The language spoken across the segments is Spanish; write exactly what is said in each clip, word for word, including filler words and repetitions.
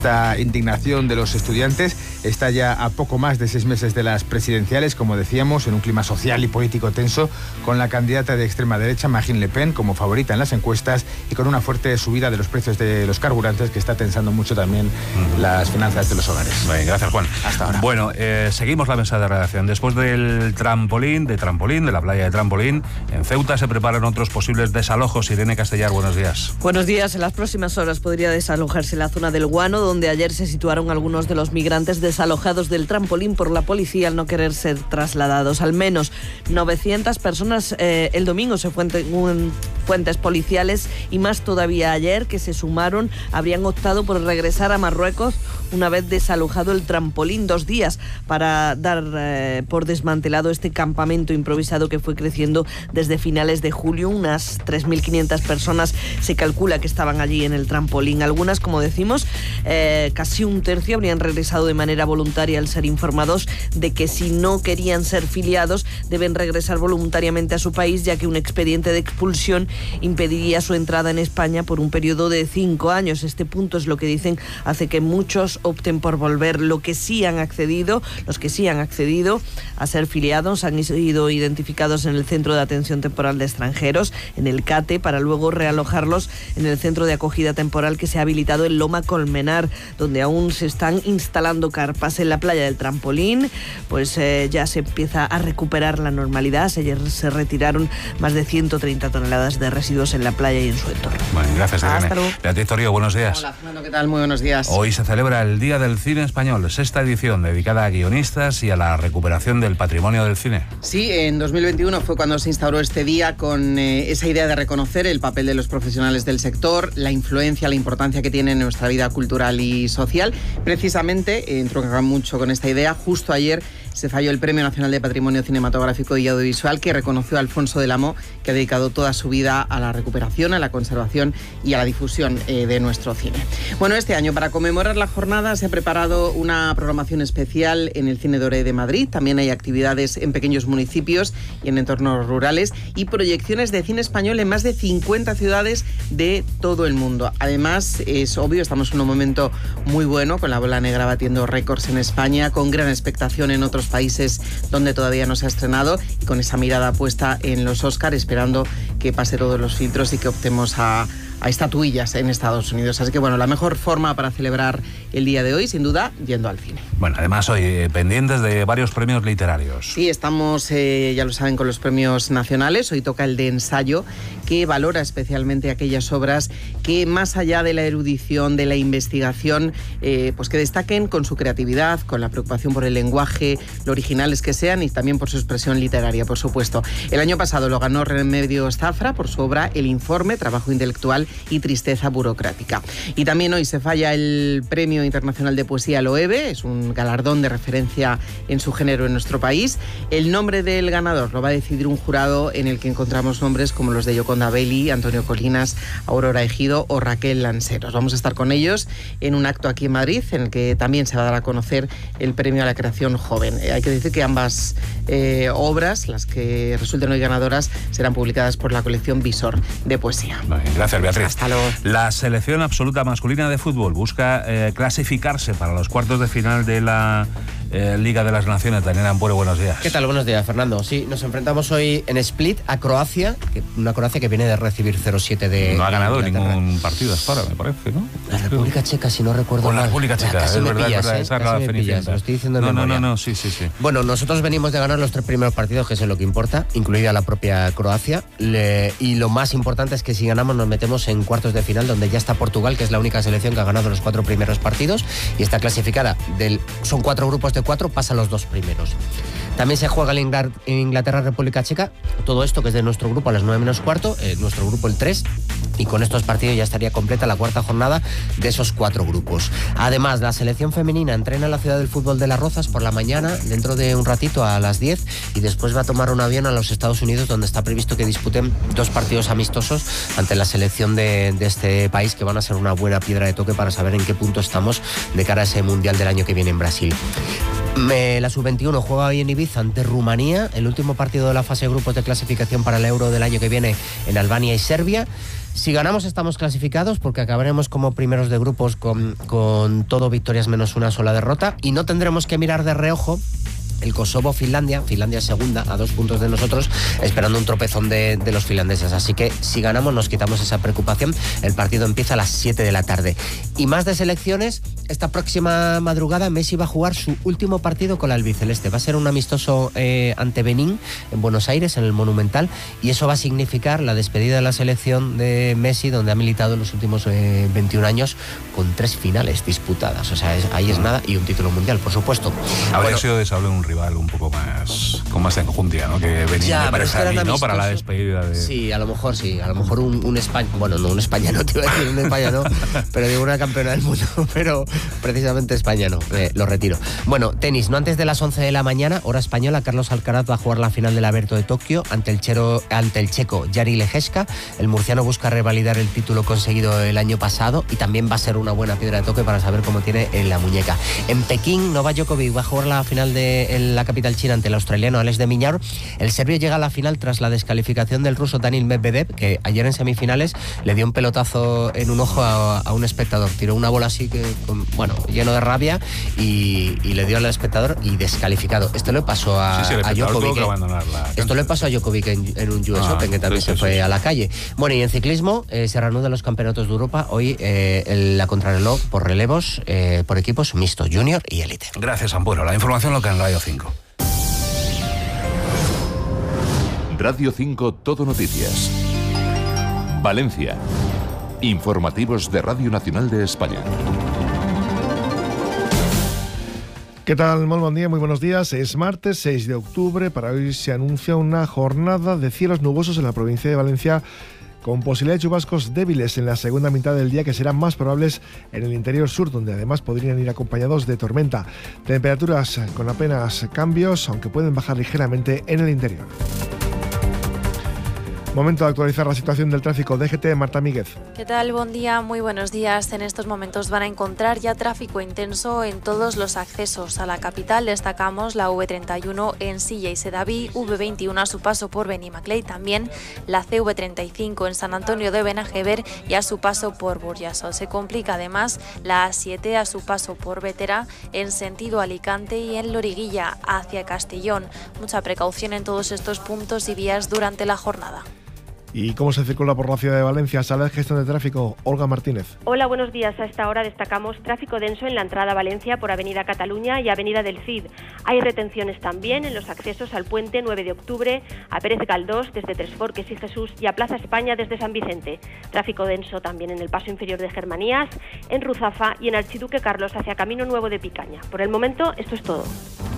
Esta indignación de los estudiantes está ya a poco más de seis meses de las presidenciales, como decíamos, en un clima social y político tenso, con la candidata de extrema derecha, Marine Le Pen, como favorita en las encuestas y con una fuerte subida de los precios de los carburantes que está tensando mucho también uh-huh. las finanzas de los hogares. Bien, gracias, Juan. Hasta ahora. Bueno, eh, seguimos la mesa de redacción. Después del trampolín, de trampolín, de la playa de trampolín, en Ceuta se preparan otros posibles desalojos. Irene Castellar, buenos días. Buenos días. En las próximas horas podría desalojarse la zona del Guano, donde ayer se situaron algunos de los migrantes desalojados del trampolín por la policía al no querer ser trasladados. Al menos novecientas personas eh, el domingo se fuentes, fuentes policiales y más todavía ayer, que se sumaron, habrían optado por regresar a Marruecos una vez desalojado el trampolín. Dos días para dar eh, por desmantelado este campamento improvisado que fue creciendo desde finales de julio. Unas tres mil quinientas personas se calcula que estaban allí en el trampolín. Algunas, como decimos, eh, casi un tercio habrían regresado de manera voluntaria al ser informados de que si no querían ser filiados deben regresar voluntariamente a su país, ya que un expediente de expulsión impediría su entrada en España por un periodo de cinco años. Este punto es lo que dicen hace que muchos opten por volver. Lo que sí han accedido, los que sí han accedido a ser filiados han sido identificados en el Centro de Atención Temporal de Extranjeros, en el CATE, para luego realojarlos en el Centro de Acogida Temporal que se ha habilitado en Loma Colmenar, donde aún se están instalando carpas. En la playa del trampolín, pues eh, ya se empieza a recuperar la normalidad. Ayer se retiraron más de ciento treinta toneladas de residuos en la playa y en su entorno. Bueno, gracias, Irene. Hasta luego. Beatriz Torío, buenos días. Hola, Fernando, ¿qué tal? Muy buenos días. Hoy se celebra el Día del Cine Español, sexta edición dedicada a guionistas y a la recuperación del patrimonio del cine. Sí, en dos mil veintiuno fue cuando se instauró este día con eh, esa idea de reconocer el papel de los profesionales del sector, la influencia, la importancia que tiene en nuestra vida cultural y social. Precisamente, eh, entronca mucho con esta idea, justo ayer se falló el Premio Nacional de Patrimonio Cinematográfico y Audiovisual, que reconoció a Alfonso del Amo, que ha dedicado toda su vida a la recuperación, a la conservación y a la difusión eh, de nuestro cine. Bueno, este año, para conmemorar la jornada, se ha preparado una programación especial en el Cine Doré de Madrid. También hay actividades en pequeños municipios y en entornos rurales y proyecciones de cine español en más de cincuenta ciudades de todo el mundo. Además, es obvio, estamos en un momento muy bueno, con La Bola Negra batiendo récords en España, con gran expectación en otros países donde todavía no se ha estrenado y con esa mirada puesta en los Oscar, esperando que pase todos los filtros y que optemos a, a estatuillas en Estados Unidos. Así que bueno, la mejor forma para celebrar el día de hoy, sin duda, yendo al cine. Bueno, además hoy eh, pendientes de varios premios literarios. Sí, estamos, eh, ya lo saben, con los premios nacionales. Hoy toca el de ensayo, que valora especialmente aquellas obras que, más allá de la erudición, de la investigación, eh, pues que destaquen con su creatividad, con la preocupación por el lenguaje, lo originales que sean y también por su expresión literaria, por supuesto. El año pasado lo ganó Remedios Zafra por su obra El Informe, trabajo intelectual y tristeza burocrática. Y también hoy se falla el Premio Internacional de Poesía Loewe, es un galardón de referencia en su género en nuestro país. El nombre del ganador lo va a decidir un jurado en el que encontramos nombres como los de Yoconda Belli, Antonio Colinas, Aurora Ejido o Raquel Lanceros. Vamos a estar con ellos en un acto aquí en Madrid, en el que también se va a dar a conocer el Premio a la Creación Joven. Eh, hay que decir que ambas eh, obras, las que resulten hoy ganadoras, serán publicadas por la colección Visor de Poesía. Vale, gracias, Beatriz. Hasta luego. La selección absoluta masculina de fútbol busca eh, clasificarse para los cuartos de final de la eh, Liga de las Naciones. Daniel Ampuero, buenos días. ¿Qué tal? Buenos días, Fernando. Sí, nos enfrentamos hoy en Split a Croacia, que, una Croacia que viene de recibir cero siete de No ha ganado Inglaterra. ningún partido hasta ahora, me parece, ¿no? La República Checa, si no recuerdo Con mal. la República Checa, casi es me verdad, pillas, es verdad, ¿eh? esa es Casi la me Cenicienta. pillas, lo estoy diciendo en no, no, memoria. no, no, sí, sí, sí. Bueno, nosotros venimos de ganar los tres primeros partidos, que es lo que importa, incluida la propia Croacia. Le, y lo más importante es que si ganamos nos metemos en cuartos de final, donde ya está Portugal, que es la única selección que ha ganado los cuatro primeros partidos y está clasificada. Del, son cuatro grupos de cuatro, pasan los dos primeros. También se juega en Inglaterra-República Checa, todo esto que es de nuestro grupo a las nueve menos cuarto, eh, nuestro grupo el tres, y con estos partidos ya estaría completa la cuarta jornada de esos cuatro grupos. Además, la selección femenina entrena en la ciudad del fútbol de Las Rozas por la mañana, dentro de un ratito a las diez, y después va a tomar un avión a los Estados Unidos, donde está previsto que disputen dos partidos amistosos ante la selección de, de este país, que van a ser una buena piedra de toque para saber en qué punto estamos de cara a ese Mundial del año que viene en Brasil. Me, la sub veintiuno juega hoy en Ibiza ante Rumanía, el último partido de la fase de grupos de clasificación para el Euro del año que viene en Albania y Serbia. Si ganamos estamos clasificados porque acabaremos como primeros de grupos con, con todo victorias menos una sola derrota y no tendremos que mirar de reojo el Kosovo-Finlandia, Finlandia segunda, a dos puntos de nosotros, esperando un tropezón de, de los finlandeses. Así que si ganamos nos quitamos esa preocupación. El partido empieza a las siete de la tarde. Y más de selecciones, esta próxima madrugada Messi va a jugar su último partido con la albiceleste. Va a ser un amistoso eh, ante Benín, en Buenos Aires, en el Monumental, y eso va a significar la despedida de la selección de Messi, donde ha militado en los últimos eh, veintiún años con tres finales disputadas. O sea, es, ahí es nada, y un título mundial, por supuesto. Habría Bueno, sido deseable un rival un poco más con más enjundia, ¿no? Que venía, ya, me parece a mí, ¿no? Para la amistoso. despedida de... Sí, a lo mejor sí, a lo mejor un, un España, bueno, no un España no te iba a decir un España no, pero digo una campeona del mundo, pero precisamente España no, eh, lo retiro. Bueno, tenis, no antes de las once de la mañana, hora española, Carlos Alcaraz va a jugar la final del Abierto de Tokio ante el, chero, ante el checo Jari Lehecka. El murciano busca revalidar el título conseguido el año pasado y también va a ser una buena piedra de toque para saber cómo tiene en la muñeca. En Pekín, Novak Djokovic va a jugar la final de en la capital china ante el australiano Alex de Minaur. El serbio llega a la final tras la descalificación del ruso Daniil Medvedev, que ayer en semifinales le dio un pelotazo en un ojo a, a un espectador. Tiró una bola así que, con, bueno, lleno de rabia y, y le dio al espectador y descalificado. Esto le pasó a, sí, sí, a Djokovic. Que abandonar la Esto le pasó a Djokovic en, en un U S ah, Open, que también sí, se sí, fue sí. a la calle. Bueno, y en ciclismo eh, se reanudan los campeonatos de Europa. Hoy eh, el, la contrarreloj por relevos, eh, por equipos mixto, junior y élite. Gracias, Ampuero. La información local en Radio cinco. Radio cinco Todo Noticias. Valencia. Informativos de Radio Nacional de España. ¿Qué tal? Muy buen día, muy buenos días. Es martes seis de octubre. Para hoy se anuncia una jornada de cielos nubosos en la provincia de Valencia, con posibilidad de chubascos débiles en la segunda mitad del día, que serán más probables en el interior sur, donde además podrían ir acompañados de tormenta. Temperaturas con apenas cambios, aunque pueden bajar ligeramente en el interior. Momento de actualizar la situación del tráfico. D G T, Marta Míguez. ¿Qué tal? Buen día, muy buenos días. En estos momentos van a encontrar ya tráfico intenso en todos los accesos a la capital. Destacamos la V treinta y uno en Silla y Sedaví, V veintiuno a su paso por Benimaclet, también la C V treinta y cinco en San Antonio de Benajever y a su paso por Burjasol. Se complica además la A siete a su paso por Bétera en sentido Alicante y en Loriguilla hacia Castellón. Mucha precaución en todos estos puntos y vías durante la jornada. ¿Y cómo se circula por la ciudad de Valencia? Sala de Gestión de Tráfico, Olga Martínez. Hola, buenos días. A esta hora destacamos tráfico denso en la entrada a Valencia por Avenida Cataluña y Avenida del Cid. Hay retenciones también en los accesos al puente nueve de octubre, a Pérez Galdós desde Tres Forques y Jesús y a Plaza España desde San Vicente. Tráfico denso también en el paso inferior de Germanías, en Ruzafa y en Archiduque Carlos hacia Camino Nuevo de Picaña. Por el momento, esto es todo.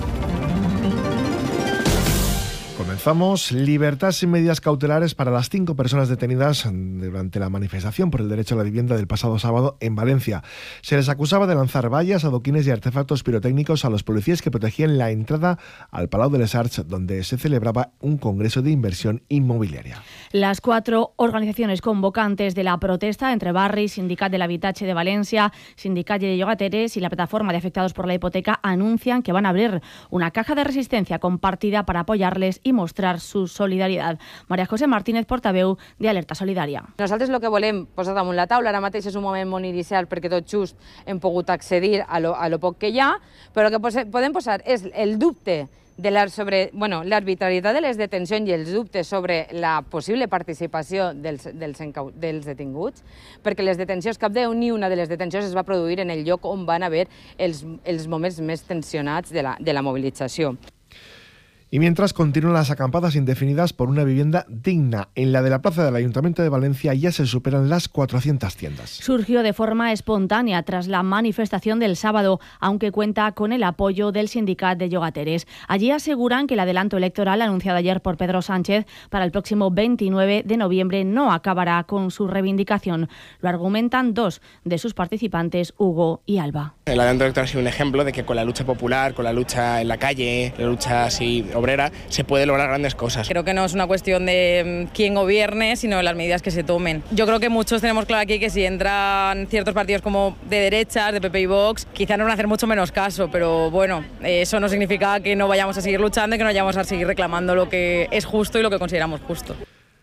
Comenzamos. Libertad sin medidas cautelares para las cinco personas detenidas durante la manifestación por el derecho a la vivienda del pasado sábado en Valencia. Se les acusaba de lanzar vallas, adoquines y artefactos pirotécnicos a los policías que protegían la entrada al Palau de les Arts, donde se celebraba un congreso de inversión inmobiliaria. Las cuatro organizaciones convocantes de la protesta, entre Barri, Sindicat de l'Habitatge de Valencia, Sindicat de Llogateres y la Plataforma de Afectados por la Hipoteca, anuncian que van a abrir una caja de resistencia compartida para apoyarles y mostrar su solidaridad. María José Martínez, portaveu de Alerta Solidària. Nosaltres el que volem posar damunt la taula, ara mateix és un moment molt inicial perquè tot just hem pogut accedir a lo, a lo poc que hi ha, però el que pose, podem posar és el dubte de la, sobre bueno, l'arbitrarietat de les detencions i els dubtes sobre la possible participació dels, dels, dels detinguts, perquè les detencions, cap de ni una de les detencions es va produir en el lloc on van haver els, els moments més tensionats de la, de la mobilització. Y mientras continúan las acampadas indefinidas por una vivienda digna, en la de la plaza del Ayuntamiento de Valencia ya se superan las cuatrocientas tiendas. Surgió de forma espontánea tras la manifestación del sábado, aunque cuenta con el apoyo del Sindicat de Llogateres. Allí aseguran que el adelanto electoral anunciado ayer por Pedro Sánchez para el próximo veintinueve de noviembre no acabará con su reivindicación. Lo argumentan dos de sus participantes, Hugo y Alba. El adelanto electoral ha sido un ejemplo de que con la lucha popular, con la lucha en la calle, la lucha así obrera, se puede lograr grandes cosas. Creo que no es una cuestión de quién gobierne, sino de las medidas que se tomen. Yo creo que muchos tenemos claro aquí que si entran ciertos partidos como de derechas, de P P y Vox, quizá nos van a hacer mucho menos caso, pero bueno, eso no significa que no vayamos a seguir luchando y que no vayamos a seguir reclamando lo que es justo y lo que consideramos justo.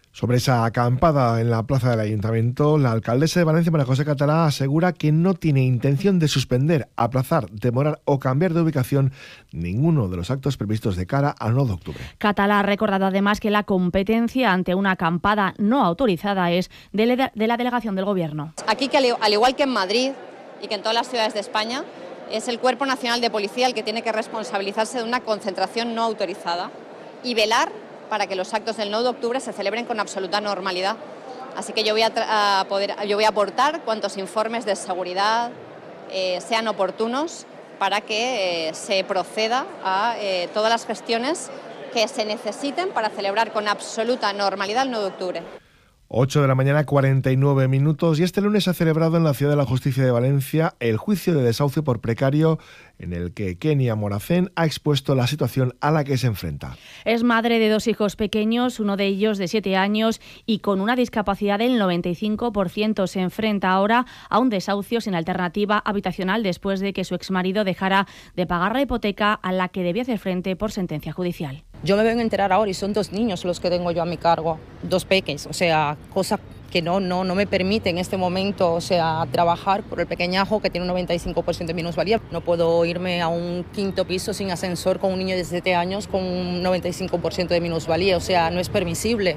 Sobre esa acampada en la plaza del Ayuntamiento, la alcaldesa de Valencia, María José Catalá, asegura que no tiene intención de suspender, aplazar, demorar o cambiar de ubicación ninguno de los actos previstos de cara al nueve de octubre. Catalá ha recordado además que la competencia ante una acampada no autorizada es de la delegación del Gobierno. Aquí, que al igual que en Madrid y que en todas las ciudades de España, es el Cuerpo Nacional de Policía el que tiene que responsabilizarse de una concentración no autorizada y velar para que los actos del nueve de octubre se celebren con absoluta normalidad. Así que yo voy a, a poder, yo voy a aportar cuantos informes de seguridad eh, sean oportunos para que eh, se proceda a eh, todas las gestiones que se necesiten para celebrar con absoluta normalidad el nueve de octubre. ocho de la mañana, cuarenta y nueve minutos, y este lunes se ha celebrado en la Ciudad de la Justicia de Valencia el juicio de desahucio por precario en el que Kenia Moracén ha expuesto la situación a la que se enfrenta. Es madre de dos hijos pequeños, uno de ellos de siete años y con una discapacidad del noventa y cinco por ciento. Se enfrenta ahora a un desahucio sin alternativa habitacional después de que su exmarido dejara de pagar la hipoteca a la que debía hacer frente por sentencia judicial. Yo me vengo a enterar ahora y son dos niños los que tengo yo a mi cargo, dos peques, o sea, cosa que no, no, no me permite en este momento, o sea, trabajar por el pequeñajo que tiene un noventa y cinco por ciento de minusvalía. No puedo irme a un quinto piso sin ascensor con un niño de siete años con un noventa y cinco por ciento de minusvalía, o sea, no es permisible.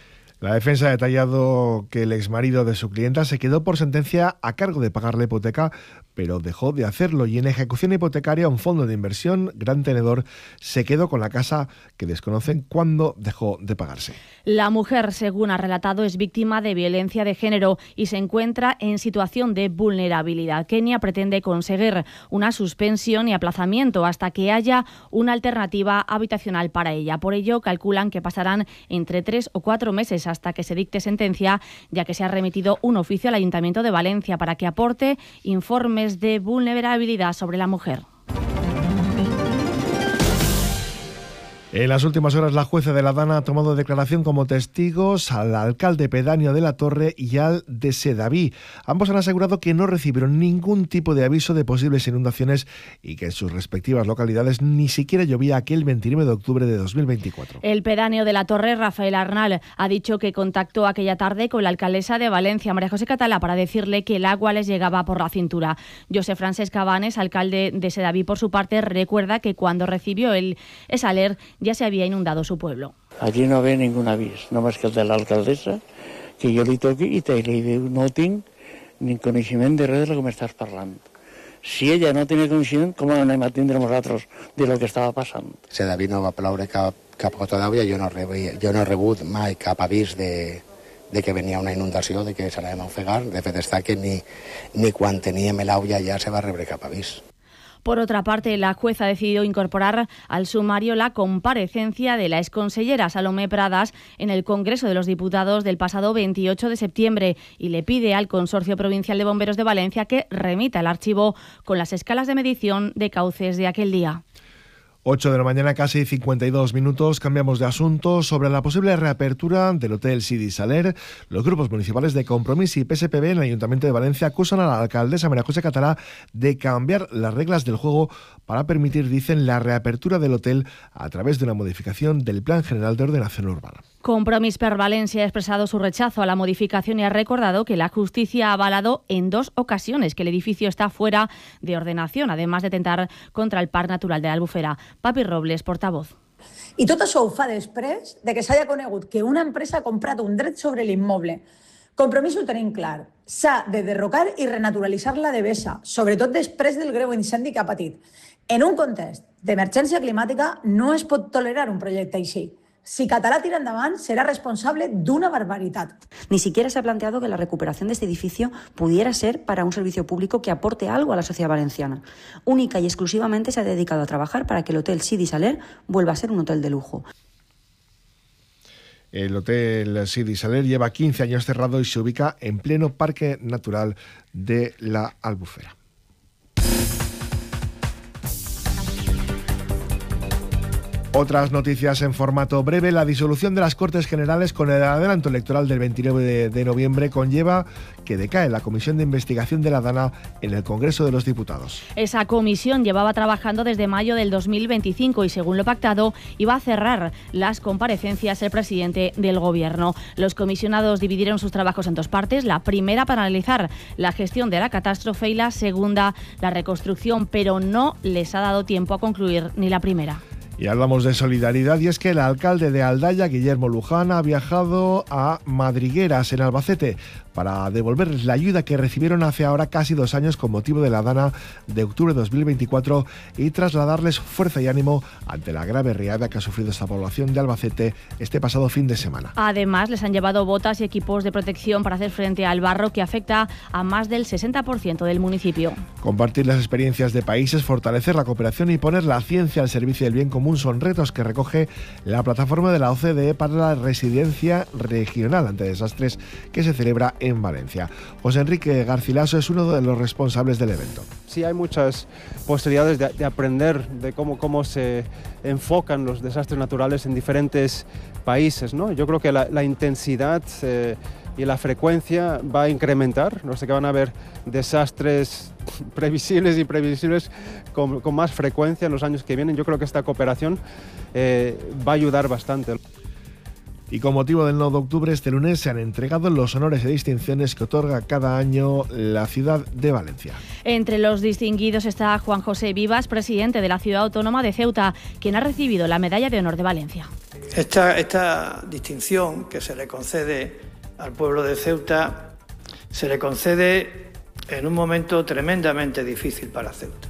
La defensa ha detallado que el exmarido de su clienta se quedó por sentencia a cargo de pagar la hipoteca, pero dejó de hacerlo y en ejecución hipotecaria un fondo de inversión, Gran Tenedor, se quedó con la casa que desconocen cuándo dejó de pagarse. La mujer, según ha relatado, es víctima de violencia de género y se encuentra en situación de vulnerabilidad. Kenia pretende conseguir una suspensión y aplazamiento hasta que haya una alternativa habitacional para ella. Por ello, calculan que pasarán entre tres o cuatro meses hasta que se dicte sentencia, ya que se ha remitido un oficio al Ayuntamiento de Valencia para que aporte informes de vulnerabilidad sobre la mujer. En las últimas horas, la jueza de la Dana ha tomado declaración como testigos al alcalde pedáneo de La Torre y al de Sedaví. Ambos han asegurado que no recibieron ningún tipo de aviso de posibles inundaciones y que en sus respectivas localidades ni siquiera llovía aquel veintinueve de octubre de dos mil veinticuatro. El pedáneo de La Torre, Rafael Arnal, ha dicho que contactó aquella tarde con la alcaldesa de Valencia, María José Catalá, para decirle que el agua les llegaba por la cintura. José Francesc Cabanes, alcalde de Sedaví, por su parte, recuerda que cuando recibió el Esaler ya se había inundado su pueblo. Allí no ve ningún avís, només que el de l'alcaldessa, que jo li toqui i te li diu no tinc ni coneixement de res de lo que m'estàs parlant. Si ella no tiene coneixement, com anem a tindre nosaltres de lo que estava passant? Sedaví no va ploure cap, cap gota d'aigua, jo, no rebia, jo no he rebut mai cap avís de, de que venia una inundació, de que s'anàvem a ofegar. De fet està que ni, ni quan teníem l'aigua ja se va rebre cap avís. Por otra parte, la jueza ha decidido incorporar al sumario la comparecencia de la exconsellera Salomé Pradas en el Congreso de los Diputados del pasado veintiocho de septiembre y le pide al Consorcio Provincial de Bomberos de Valencia que remita el archivo con las escalas de medición de cauces de aquel día. ocho de la mañana, casi cincuenta y dos minutos. Cambiamos de asunto. Sobre la posible reapertura del Hotel Sidi Saler, los grupos municipales de Compromís y P S P B en el Ayuntamiento de Valencia acusan a la alcaldesa María José Catalá de cambiar las reglas del juego para permitir, dicen, la reapertura del hotel a través de una modificación del Plan General de Ordenación Urbana. Compromís per Valencia ha expresado su rechazo a la modificación y ha recordado que la justicia ha avalado en dos ocasiones que el edificio está fuera de ordenación, además de atentar contra el Parc Natural de la Albufera. Papi Robles, portavoz. I tot això ho fa després de que s'hagi conegut que una empresa ha comprat un dret sobre l'immoble. Compromís ho tenim clar. S'ha de derrocar i renaturalitzar la devesa, sobretot després del greu incendi que ha patit. En un context d'emergència climàtica no es pot tolerar un projecte així. Si Catalá tira endavant, será responsable de una barbaridad. Ni siquiera se ha planteado que la recuperación de este edificio pudiera ser para un servicio público que aporte algo a la sociedad valenciana. Única y exclusivamente se ha dedicado a trabajar para que el Hotel Sidi Saler vuelva a ser un hotel de lujo. El Hotel Sidi Saler lleva quince años cerrado y se ubica en pleno Parque Natural de la Albufera. Otras noticias en formato breve. La disolución de las Cortes Generales con el adelanto electoral del veintinueve de, de noviembre conlleva que decae la Comisión de Investigación de la DANA en el Congreso de los Diputados. Esa comisión llevaba trabajando desde mayo del dos mil veinticinco y, según lo pactado, iba a cerrar las comparecencias el presidente del Gobierno. Los comisionados dividieron sus trabajos en dos partes. La primera para analizar la gestión de la catástrofe y la segunda la reconstrucción, pero no les ha dado tiempo a concluir ni la primera. Y hablamos de solidaridad, y es que el alcalde de Aldaya, Guillermo Luján, ha viajado a Madrigueras, en Albacete, para devolverles la ayuda que recibieron hace ahora casi dos años con motivo de la DANA de octubre de dos mil veinticuatro y trasladarles fuerza y ánimo ante la grave riada que ha sufrido esta población de Albacete este pasado fin de semana. Además, les han llevado botas y equipos de protección para hacer frente al barro que afecta a más del sesenta por ciento del municipio. Compartir las experiencias de países, fortalecer la cooperación y poner la ciencia al servicio del bien común son retos que recoge la plataforma de la O C D E para la resiliencia regional ante desastres que se celebra en Valencia. José Enrique Garcilaso es uno de los responsables del evento. Sí, hay muchas posibilidades de, de aprender de cómo, cómo se enfocan los desastres naturales en diferentes países, ¿no? Yo creo que la, la intensidad eh, y la frecuencia va a incrementar, no sé, que van a haber desastres previsibles y previsibles con, con más frecuencia en los años que vienen. Yo creo que esta cooperación eh, va a ayudar bastante. Y con motivo del nueve de octubre, este lunes se han entregado los honores y distinciones que otorga cada año la ciudad de Valencia. Entre los distinguidos está Juan José Vivas, presidente de la Ciudad Autónoma de Ceuta, quien ha recibido la Medalla de Honor de Valencia. Esta, esta distinción que se le concede al pueblo de Ceuta se le concede en un momento tremendamente difícil para Ceuta.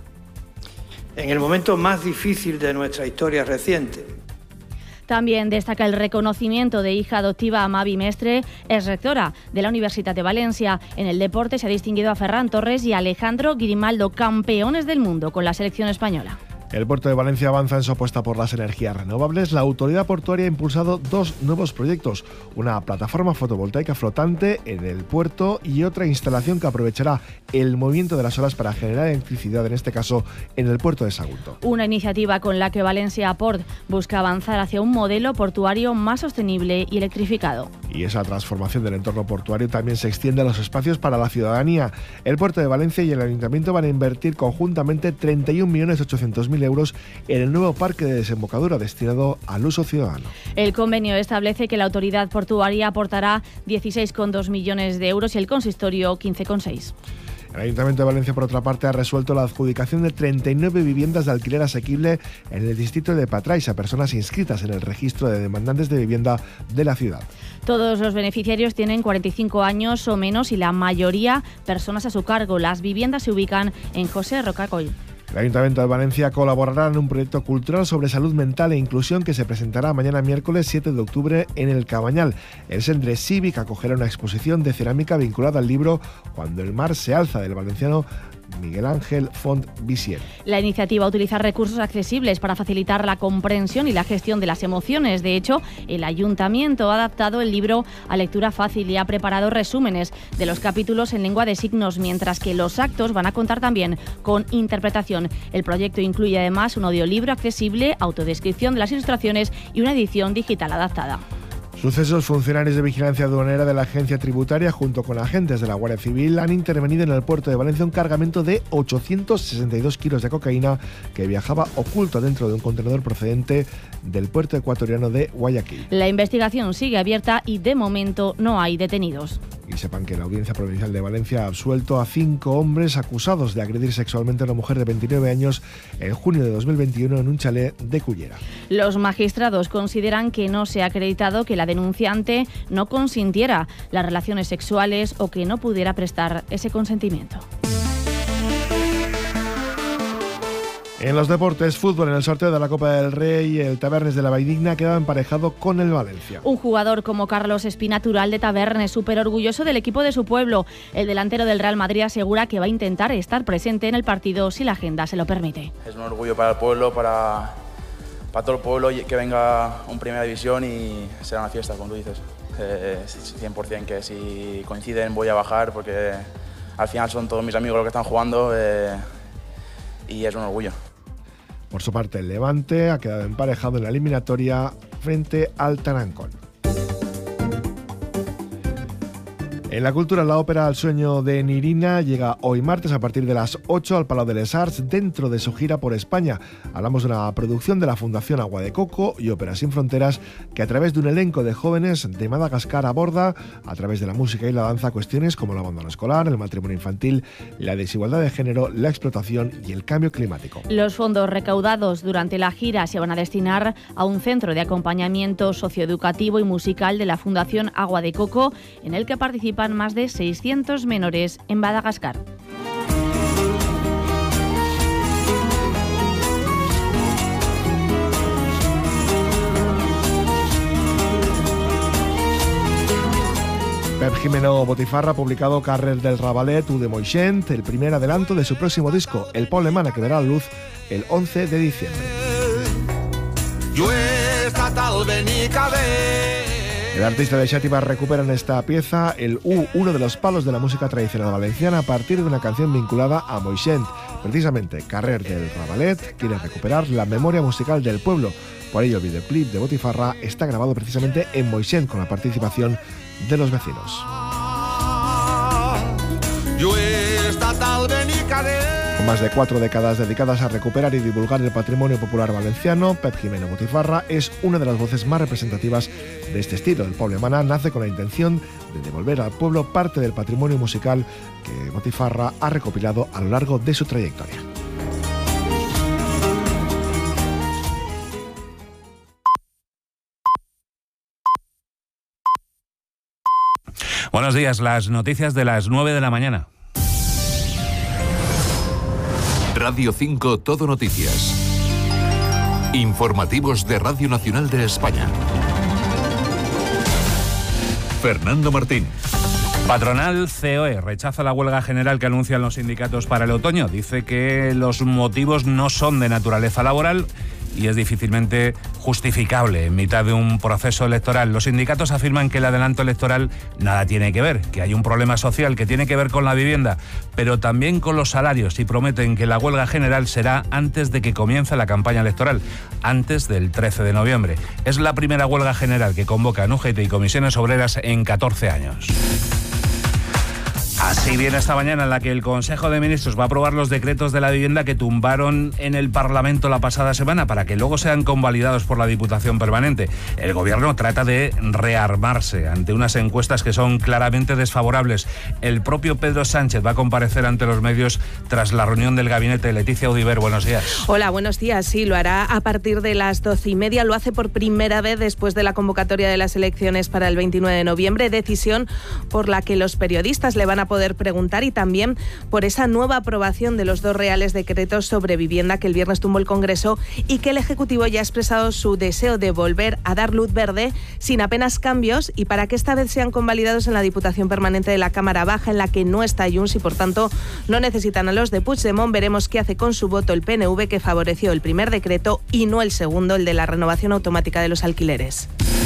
En el momento más difícil de nuestra historia reciente. También destaca el reconocimiento de hija adoptiva a Mavi Mestre, es rectora de la Universidad de Valencia. En el deporte se ha distinguido a Ferran Torres y a Alejandro Grimaldo, campeones del mundo con la selección española. El puerto de Valencia avanza en su apuesta por las energías renovables. La autoridad portuaria ha impulsado dos nuevos proyectos, una plataforma fotovoltaica flotante en el puerto y otra instalación que aprovechará el movimiento de las olas para generar electricidad, en este caso en el puerto de Sagunto. Una iniciativa con la que Valencia Port busca avanzar hacia un modelo portuario más sostenible y electrificado. Y esa transformación del entorno portuario también se extiende a los espacios para la ciudadanía. El puerto de Valencia y el Ayuntamiento van a invertir conjuntamente treinta y un millones ochocientos mil euros en el nuevo parque de desembocadura destinado al uso ciudadano. El convenio establece que la autoridad portuaria aportará dieciséis coma dos millones de euros y el consistorio quince coma seis. El Ayuntamiento de Valencia, por otra parte, ha resuelto la adjudicación de treinta y nueve viviendas de alquiler asequible en el distrito de Patrais a personas inscritas en el registro de demandantes de vivienda de la ciudad. Todos los beneficiarios tienen cuarenta y cinco años o menos y la mayoría personas a su cargo. Las viviendas se ubican en José Rocacoll. El Ayuntamiento de Valencia colaborará en un proyecto cultural sobre salud mental e inclusión que se presentará mañana miércoles siete de octubre en el Cabañal. El Centre Cívic acogerá una exposición de cerámica vinculada al libro Cuando el mar se alza, del valenciano Miguel Ángel Font Visier. La iniciativa utiliza recursos accesibles para facilitar la comprensión y la gestión de las emociones. De hecho, el Ayuntamiento ha adaptado el libro a lectura fácil y ha preparado resúmenes de los capítulos en lengua de signos, mientras que los actos van a contar también con interpretación. El proyecto incluye además un audiolibro accesible, autodescripción de las ilustraciones y una edición digital adaptada. Sucesos: funcionarios de vigilancia aduanera de la agencia tributaria junto con agentes de la Guardia Civil han intervenido en el puerto de Valencia un cargamento de ochocientos sesenta y dos kilos de cocaína que viajaba oculto dentro de un contenedor procedente del puerto ecuatoriano de Guayaquil. La investigación sigue abierta y de momento no hay detenidos. Y sepan que la Audiencia Provincial de Valencia ha absuelto a cinco hombres acusados de agredir sexualmente a una mujer de veintinueve años en junio de dos mil veintiuno en un chalet de Cullera. Los magistrados consideran que no se ha acreditado que la denunciante no consintiera las relaciones sexuales o que no pudiera prestar ese consentimiento. En los deportes, fútbol, en el sorteo de la Copa del Rey, el Tabernes de la Valldigna quedaba emparejado con el Valencia. Un jugador como Carlos Espinatural de Tabernes, súper orgulloso del equipo de su pueblo. El delantero del Real Madrid asegura que va a intentar estar presente en el partido si la agenda se lo permite. Es un orgullo para el pueblo, para, para todo el pueblo que venga un Primera División y será una fiesta, como tú dices. Eh, cien por cien que si coinciden voy a bajar porque al final son todos mis amigos los que están jugando eh, y es un orgullo. Por su parte, el Levante ha quedado emparejado en la eliminatoria frente al Tarancón. En la cultura, la ópera El sueño de Nirina llega hoy martes a partir de las ocho al Palau de les Arts dentro de su gira por España. Hablamos de una producción de la Fundación Agua de Coco y Óperas Sin Fronteras que a través de un elenco de jóvenes de Madagascar aborda, a través de la música y la danza, cuestiones como el abandono escolar, el matrimonio infantil, la desigualdad de género, la explotación y el cambio climático. Los fondos recaudados durante la gira se van a destinar a un centro de acompañamiento socioeducativo y musical de la Fundación Agua de Coco, en el que participan más de seiscientos menores en Madagascar. Pep Jimeno Botifarra ha publicado Carrer del Ravalet u de Moixent, el primer adelanto de su próximo disco, El Polemana, que verá la luz el once de diciembre. El artista de Xàtiva recupera en esta pieza el U, uno de los palos de la música tradicional valenciana, a partir de una canción vinculada a Moixent. Precisamente, Carrer del Ravalet quiere recuperar la memoria musical del pueblo. Por ello, el videoclip de Botifarra está grabado precisamente en Moixent, con la participación de los vecinos. Con más de cuatro décadas dedicadas a recuperar y divulgar el patrimonio popular valenciano, Pep Jimeno Botifarra es una de las voces más representativas de este estilo. El Polemana nace con la intención de devolver al pueblo parte del patrimonio musical que Botifarra ha recopilado a lo largo de su trayectoria. Buenos días, las noticias de las nueve de la mañana. Radio cinco Todo Noticias. Informativos de Radio Nacional de España. Fernando Martín. Patronal C O E rechaza la huelga general que anuncian los sindicatos para el otoño. Dice que los motivos no son de naturaleza laboral y es difícilmente justificable en mitad de un proceso electoral. Los sindicatos afirman que el adelanto electoral nada tiene que ver, que hay un problema social que tiene que ver con la vivienda, pero también con los salarios, y prometen que la huelga general será antes de que comience la campaña electoral, antes del trece de noviembre. Es la primera huelga general que convocan U G T y comisiones obreras en catorce años. Así viene esta mañana, en la que el Consejo de Ministros va a aprobar los decretos de la vivienda que tumbaron en el Parlamento la pasada semana para que luego sean convalidados por la Diputación Permanente. El Gobierno trata de rearmarse ante unas encuestas que son claramente desfavorables. El propio Pedro Sánchez va a comparecer ante los medios tras la reunión del gabinete. Leticia Audiver, buenos días. Hola, buenos días. Sí, lo hará a partir de las doce y media. Lo hace por primera vez después de la convocatoria de las elecciones para el veintinueve de noviembre, decisión por la que los periodistas le van a poder preguntar, y también por esa nueva aprobación de los dos reales decretos sobre vivienda que el viernes tumbó el Congreso y que el Ejecutivo ya ha expresado su deseo de volver a dar luz verde sin apenas cambios, y para que esta vez sean convalidados en la Diputación Permanente de la Cámara Baja, en la que no está Junts y por tanto no necesitan a los de Puigdemont. Veremos qué hace con su voto el P N V, que favoreció el primer decreto y no el segundo, el de la renovación automática de los alquileres.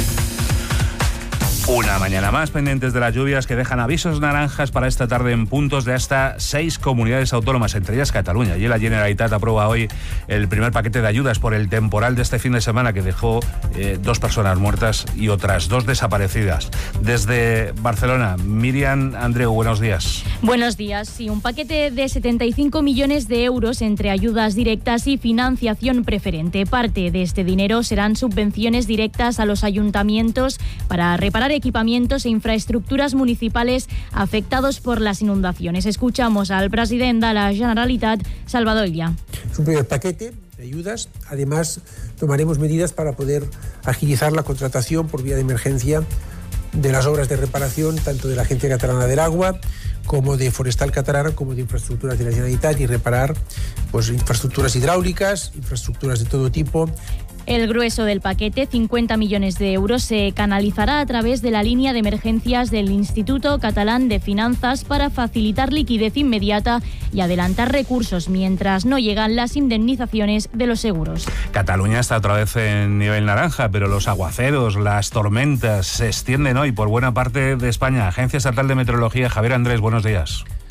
Una mañana más pendientes de las lluvias que dejan avisos naranjas para esta tarde en puntos de hasta seis comunidades autónomas, entre ellas Cataluña. Y la Generalitat aprueba hoy el primer paquete de ayudas por el temporal de este fin de semana que dejó eh, dos personas muertas y otras dos desaparecidas. Desde Barcelona, Miriam Andreu, buenos días. Buenos días. Sí, un paquete de setenta y cinco millones de euros entre ayudas directas y financiación preferente. Parte de este dinero serán subvenciones directas a los ayuntamientos para reparar equipamientos e infraestructuras municipales afectados por las inundaciones. Escuchamos al presidente de la Generalitat, Salvador Illa. Es un primer paquete de ayudas. Además, tomaremos medidas para poder agilizar la contratación por vía de emergencia de las obras de reparación, tanto de la Agencia Catalana del Agua como de Forestal Catalana, como de infraestructuras de la Generalitat, y reparar pues, infraestructuras hidráulicas, infraestructuras de todo tipo. El grueso del paquete, cincuenta millones de euros, se canalizará a través de la línea de emergencias del Instituto Catalán de Finanzas para facilitar liquidez inmediata y adelantar recursos mientras no llegan las indemnizaciones de los seguros. Cataluña está otra vez en nivel naranja, pero los aguaceros, las tormentas se extienden hoy por buena parte de España. Agencia Estatal de Meteorología, Javier Andrés, buenos días.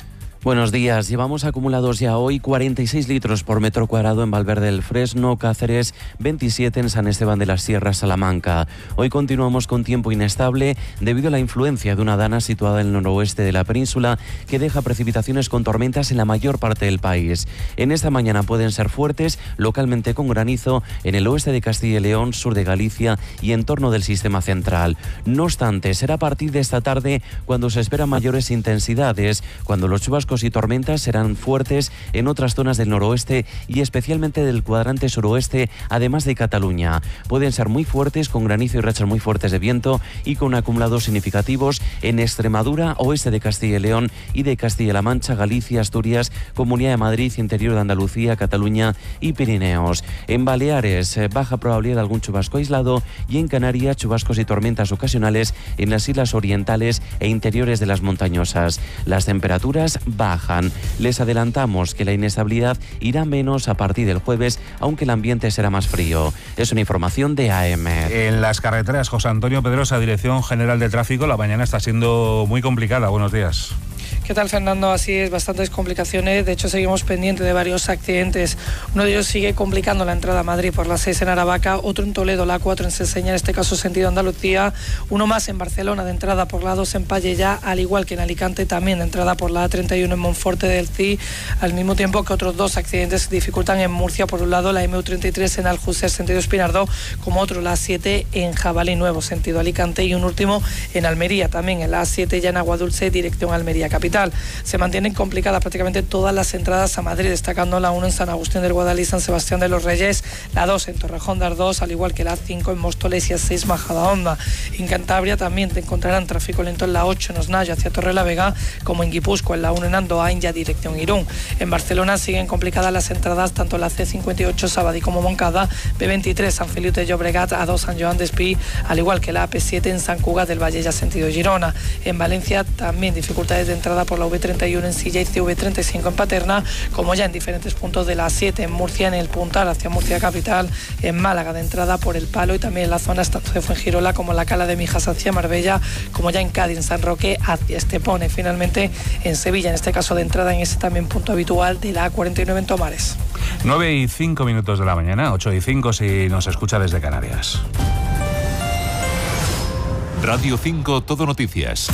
Buenos días. Llevamos acumulados ya hoy cuarenta y seis litros por metro cuadrado en Valverde del Fresno, Cáceres, veintisiete en San Esteban de las Sierras, Salamanca. Hoy continuamos con tiempo inestable debido a la influencia de una dana situada en el noroeste de la península que deja precipitaciones con tormentas en la mayor parte del país. En esta mañana pueden ser fuertes, localmente con granizo, en el oeste de Castilla y León, sur de Galicia y en torno del sistema central. No obstante, será a partir de esta tarde cuando se esperan mayores intensidades, cuando los chubascos y tormentas serán fuertes en otras zonas del noroeste y especialmente del cuadrante suroeste, además de Cataluña. Pueden ser muy fuertes, con granizo y rachas muy fuertes de viento y con acumulados significativos en Extremadura, oeste de Castilla y León y de Castilla-La Mancha, Galicia, Asturias, Comunidad de Madrid, interior de Andalucía, Cataluña y Pirineos. En Baleares, eh, baja probabilidad de algún chubasco aislado, y en Canarias, chubascos y tormentas ocasionales en las islas orientales e interiores de las montañosas. Las temperaturas bajan. Les adelantamos que la inestabilidad irá menos a partir del jueves, aunque el ambiente será más frío. Es una información de A M. En las carreteras, José Antonio Pedrosa, Dirección General de Tráfico, la mañana está siendo muy complicada. Buenos días. ¿Qué tal, Fernando? Así es, bastantes complicaciones. De hecho, seguimos pendientes de varios accidentes. Uno de ellos sigue complicando la entrada a Madrid por la seis en Aravaca, otro en Toledo, la cuatro en Seseña, en este caso sentido Andalucía. Uno más en Barcelona, de entrada por la dos en Pallejà, al igual que en Alicante, también de entrada por la A treinta y uno en Monforte del Cí, al mismo tiempo que otros dos accidentes se dificultan en Murcia. Por un lado, la M U treinta y tres en Aljuser, sentido Espinardo, como otro la A siete en Jabalí Nuevo, sentido Alicante, y un último en Almería, también en la A siete ya en Aguadulce, dirección Almería capital. Se mantienen complicadas prácticamente todas las entradas a Madrid, destacando la uno en San Agustín del Guadalí, San Sebastián de los Reyes, la dos en Torrejón de Ardoz, al igual que la cinco en Móstoles y a seis Majadahonda. En Cantabria también te encontrarán tráfico lento en la ocho en Osnaya hacia Torrelavega, como en Guipúzcoa, en la uno en Andoain ya dirección Irún. En Barcelona siguen complicadas las entradas tanto en la C cincuenta y ocho Sabadell como Moncada, B veintitrés San Feliu de Llobregat, A dos San Joan d'Espí, al igual que la A P siete en Sant Cugat del Valle ya sentido Girona. En Valencia también dificultades de entrada por la V treinta y uno en Silla y C V treinta y cinco en Paterna, como ya en diferentes puntos de la siete en Murcia, en el Puntal hacia Murcia capital, en Málaga de entrada por el Palo y también en la zona tanto de Fuengirola como la Cala de Mijas hacia Marbella, como ya en Cádiz, en San Roque hacia Estepona, y finalmente en Sevilla, en este caso de entrada en ese también punto habitual de la A cuarenta y nueve en Tomares. nueve y cinco minutos de la mañana, ocho y cinco si nos escucha desde Canarias. Radio cinco Todo Noticias.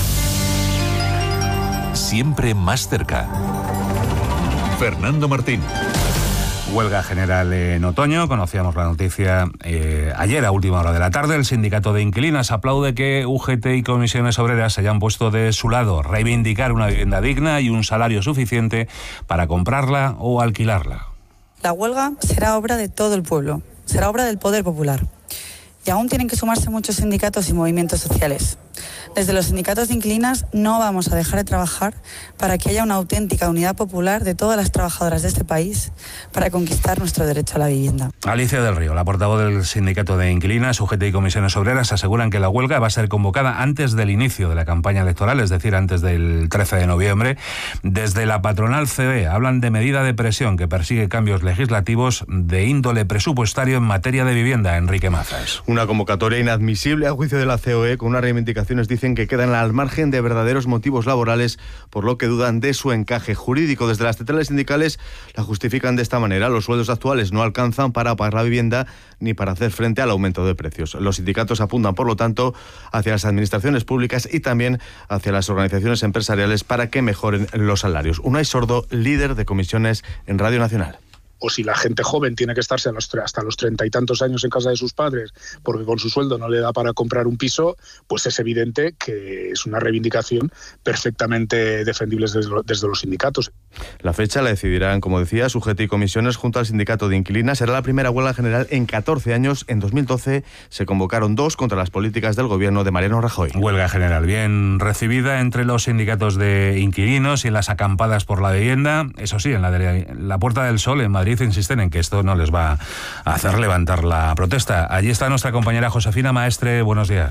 Siempre más cerca. Fernando Martín. Huelga general en otoño, conocíamos la noticia eh, ayer a última hora de la tarde. El sindicato de inquilinas aplaude que U G T y comisiones obreras se hayan puesto de su lado, reivindicar una vivienda digna y un salario suficiente para comprarla o alquilarla. La huelga será obra de todo el pueblo, será obra del poder popular. Y aún tienen que sumarse muchos sindicatos y movimientos sociales. Desde los sindicatos de inquilinas no vamos a dejar de trabajar para que haya una auténtica unidad popular de todas las trabajadoras de este país para conquistar nuestro derecho a la vivienda. Alicia del Río, la portavoz del sindicato de inquilinas, U G T y comisiones obreras, aseguran que la huelga va a ser convocada antes del inicio de la campaña electoral, es decir, antes del trece de noviembre. Desde la patronal C O E hablan de medida de presión que persigue cambios legislativos de índole presupuestario en materia de vivienda. Enrique Mazas. Una convocatoria inadmisible a juicio de la C O E, con unas reivindicaciones dicen que quedan al margen de verdaderos motivos laborales, por lo que dudan de su encaje jurídico. Desde las centrales sindicales la justifican de esta manera: los sueldos actuales no alcanzan para pagar la vivienda ni para hacer frente al aumento de precios. Los sindicatos apuntan, por lo tanto, hacia las administraciones públicas y también hacia las organizaciones empresariales para que mejoren los salarios. Unai Sordo, líder de comisiones en Radio Nacional. O si la gente joven tiene que estarse a los, hasta los treinta y tantos años en casa de sus padres porque con su sueldo no le da para comprar un piso, pues es evidente que es una reivindicación perfectamente defendible desde, desde los sindicatos. La fecha la decidirán, como decía, U G T y comisiones junto al sindicato de inquilinas. Será la primera huelga general en catorce años. En dos mil doce se convocaron dos contra las políticas del gobierno de Mariano Rajoy. Huelga general bien recibida entre los sindicatos de inquilinos y en las acampadas por la vivienda. Eso sí, en la, de la Puerta del Sol, en Madrid, insisten en que esto no les va a hacer levantar la protesta. Allí está nuestra compañera Josefina Maestre. Buenos días.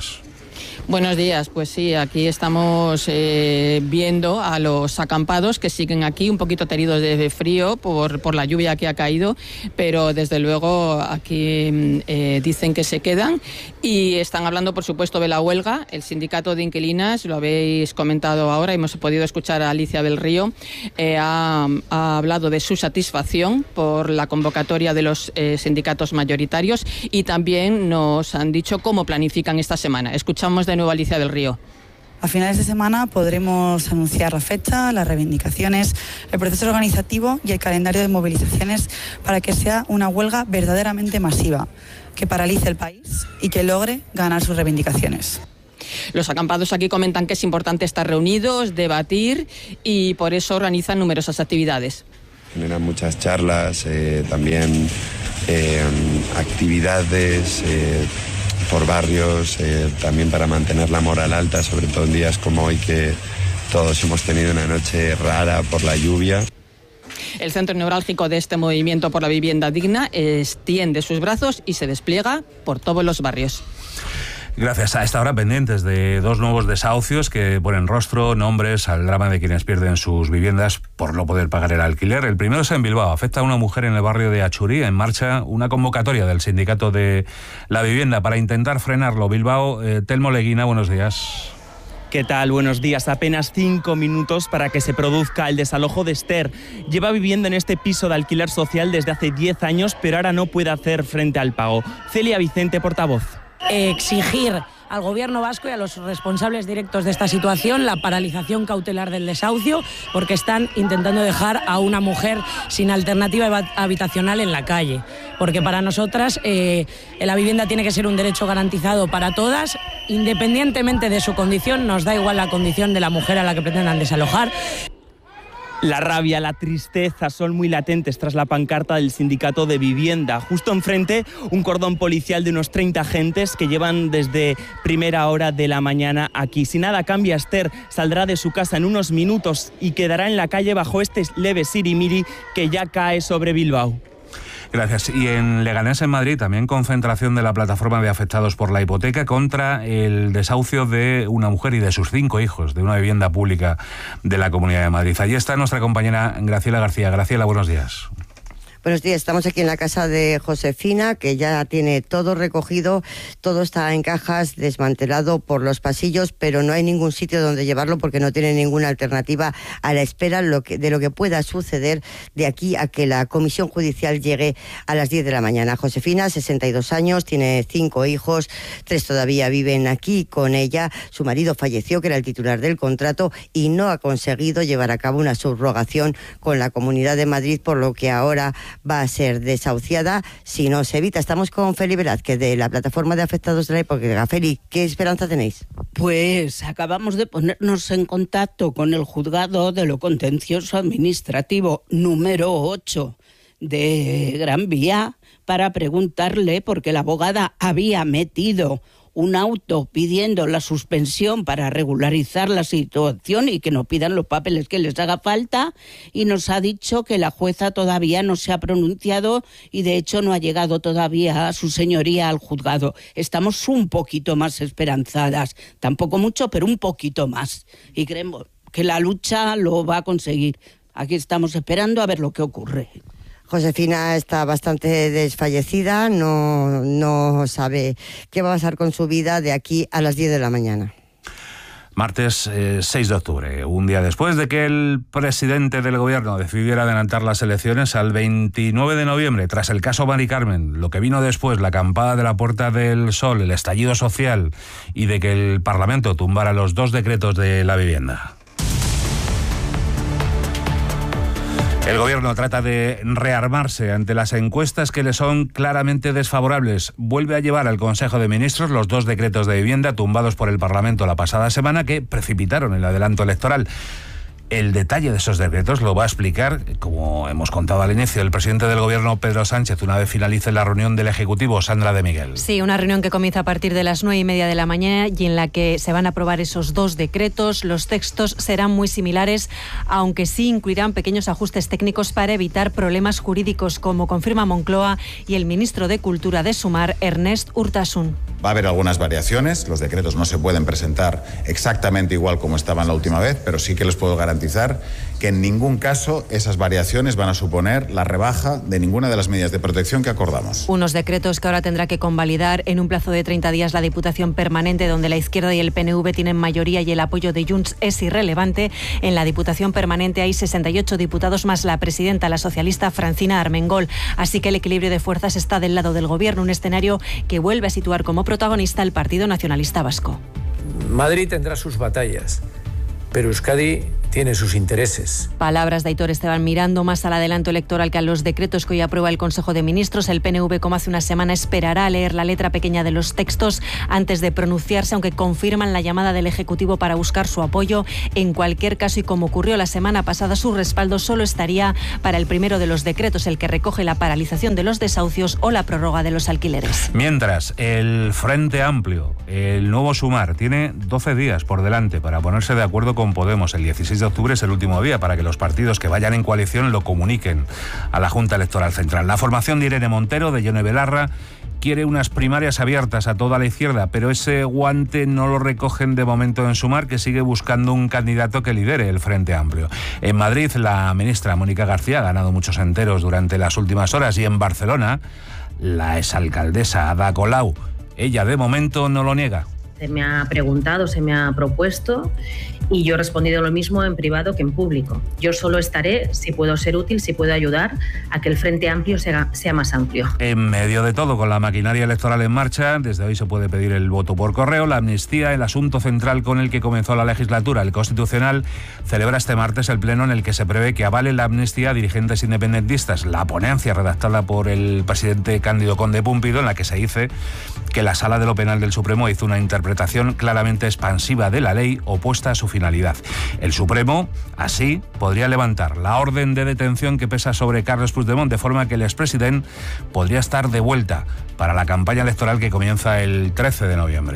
Buenos días, pues sí, aquí estamos eh, viendo a los acampados que siguen aquí, un poquito teridos de frío por, por la lluvia que ha caído, pero desde luego aquí eh, dicen que se quedan y están hablando, por supuesto, de la huelga. El sindicato de inquilinas, lo habéis comentado ahora, hemos podido escuchar a Alicia del Río, eh, ha, ha hablado de su satisfacción por la convocatoria de los eh, sindicatos mayoritarios y también nos han dicho cómo planifican esta semana. Escuchamos de nuevo a Alicia del Río. A finales de semana podremos anunciar la fecha, las reivindicaciones, el proceso organizativo y el calendario de movilizaciones para que sea una huelga verdaderamente masiva, que paralice el país y que logre ganar sus reivindicaciones. Los acampados aquí comentan que es importante estar reunidos, debatir y por eso organizan numerosas actividades. Generan muchas charlas, eh, también eh, actividades eh, por barrios, eh, también para mantener la moral alta, sobre todo en días como hoy que todos hemos tenido una noche rara por la lluvia. El centro neurálgico de este movimiento por la vivienda digna extiende sus brazos y se despliega por todos los barrios. Gracias. A esta hora pendientes de dos nuevos desahucios que ponen rostro, nombres al drama de quienes pierden sus viviendas por no poder pagar el alquiler. El primero es en Bilbao. Afecta a una mujer en el barrio de Achurí. En marcha una convocatoria del sindicato de la vivienda para intentar frenarlo. Bilbao, eh, Telmo Leguina, buenos días. ¿Qué tal? Buenos días. Apenas cinco minutos para que se produzca el desalojo de Esther. Lleva viviendo en este piso de alquiler social desde hace diez años, pero ahora no puede hacer frente al pago. Celia Vicente, portavoz. Exigir al Gobierno vasco y a los responsables directos de esta situación la paralización cautelar del desahucio, porque están intentando dejar a una mujer sin alternativa habitacional en la calle. Porque para nosotras eh, la vivienda tiene que ser un derecho garantizado para todas, independientemente de su condición. Nos da igual la condición de la mujer a la que pretendan desalojar. La rabia, la tristeza son muy latentes tras la pancarta del sindicato de vivienda. Justo enfrente, un cordón policial de unos treinta agentes que llevan desde primera hora de la mañana aquí. Si nada cambia, Esther saldrá de su casa en unos minutos y quedará en la calle bajo este leve sirimiri que ya cae sobre Bilbao. Gracias. Y en Leganés, en Madrid, también concentración de la plataforma de afectados por la hipoteca contra el desahucio de una mujer y de sus cinco hijos de una vivienda pública de la Comunidad de Madrid. Allí está nuestra compañera Graciela García. Graciela, buenos días. Buenos días, estamos aquí en la casa de Josefina, que ya tiene todo recogido, todo está en cajas, desmantelado por los pasillos, pero no hay ningún sitio donde llevarlo porque no tiene ninguna alternativa a la espera lo que, de lo que pueda suceder de aquí a que la comisión judicial llegue a las diez de la mañana. Josefina, sesenta y dos años, tiene cinco hijos, tres todavía viven aquí con ella. Su marido falleció, que era el titular del contrato, y no ha conseguido llevar a cabo una subrogación con la Comunidad de Madrid, por lo que ahora va a ser desahuciada si no se evita. Estamos con Feli Velázquez, de la plataforma de afectados de la hipoteca. Feli, ¿qué esperanza tenéis? Pues acabamos de ponernos en contacto con el juzgado de lo contencioso administrativo número ocho de Gran Vía para preguntarle, porque la abogada había metido un auto pidiendo la suspensión para regularizar la situación y que no pidan los papeles que les haga falta, y nos ha dicho que la jueza todavía no se ha pronunciado y de hecho no ha llegado todavía a su señoría al juzgado. Estamos un poquito más esperanzadas, tampoco mucho, pero un poquito más, y creemos que la lucha lo va a conseguir. Aquí estamos esperando a ver lo que ocurre. Josefina está bastante desfallecida, no, no sabe qué va a pasar con su vida de aquí a las diez de la mañana. Martes eh, seis de octubre, un día después de que el presidente del gobierno decidiera adelantar las elecciones al veintinueve de noviembre, tras el caso Mari Carmen, lo que vino después, la acampada de la Puerta del Sol, el estallido social y de que el Parlamento tumbara los dos decretos de la vivienda. El gobierno trata de rearmarse ante las encuestas que le son claramente desfavorables. Vuelve a llevar al Consejo de Ministros los dos decretos de vivienda tumbados por el Parlamento la pasada semana, que precipitaron el adelanto electoral. El detalle de esos decretos lo va a explicar, como hemos contado al inicio, el presidente del Gobierno, Pedro Sánchez, una vez finalice la reunión del Ejecutivo. Sandra de Miguel. Sí, una reunión que comienza a partir de las nueve y media de la mañana y en la que se van a aprobar esos dos decretos. Los textos serán muy similares, aunque sí incluirán pequeños ajustes técnicos para evitar problemas jurídicos, como confirma Moncloa y el ministro de Cultura de Sumar, Ernest Urtasun. Va a haber algunas variaciones, los decretos no se pueden presentar exactamente igual como estaban la última vez, pero sí que les puedo garantizar que en ningún caso esas variaciones van a suponer la rebaja de ninguna de las medidas de protección que acordamos. Unos decretos que ahora tendrá que convalidar en un plazo de treinta días la Diputación Permanente, donde la izquierda y el P N V tienen mayoría y el apoyo de Junts es irrelevante. En la Diputación Permanente hay sesenta y ocho diputados más la presidenta, la socialista Francina Armengol. Así que el equilibrio de fuerzas está del lado del Gobierno, un escenario que vuelve a situar como protagonista el Partido Nacionalista Vasco. Madrid tendrá sus batallas, pero Euskadi tiene sus intereses. Palabras de Aitor Esteban mirando más al adelanto electoral que a los decretos que hoy aprueba el Consejo de Ministros. El P N V, como hace una semana, esperará a leer la letra pequeña de los textos antes de pronunciarse, aunque confirman la llamada del Ejecutivo para buscar su apoyo. En cualquier caso, y como ocurrió la semana pasada, su respaldo solo estaría para el primero de los decretos, el que recoge la paralización de los desahucios o la prórroga de los alquileres. Mientras, el Frente Amplio, el nuevo Sumar, tiene doce días por delante para ponerse de acuerdo con Podemos. El dieciséis de octubre es el último día para que los partidos que vayan en coalición lo comuniquen a la Junta Electoral Central. La formación de Irene Montero, de Yone Belarra, quiere unas primarias abiertas a toda la izquierda, pero ese guante no lo recogen de momento en Sumar, que sigue buscando un candidato que lidere el Frente Amplio. En Madrid, la ministra Mónica García ha ganado muchos enteros durante las últimas horas, y en Barcelona, la exalcaldesa Ada Colau, ella de momento no lo niega. Se me ha preguntado, se me ha propuesto y yo he respondido lo mismo en privado que en público. Yo solo estaré si puedo ser útil, si puedo ayudar a que el Frente Amplio sea, sea más amplio. En medio de todo, con la maquinaria electoral en marcha, desde hoy se puede pedir el voto por correo. La amnistía, el asunto central con el que comenzó la legislatura. El Constitucional celebra este martes el pleno en el que se prevé que avale la amnistía a dirigentes independentistas. La ponencia redactada por el presidente Cándido Conde Púmpido, en la que se dice que la Sala de lo Penal del Supremo hizo una interpretación claramente expansiva de la ley, opuesta a su finalidad. El Supremo, así, podría levantar la orden de detención que pesa sobre Carles Puigdemont, de forma que el expresidente podría estar de vuelta para la campaña electoral que comienza el trece de noviembre.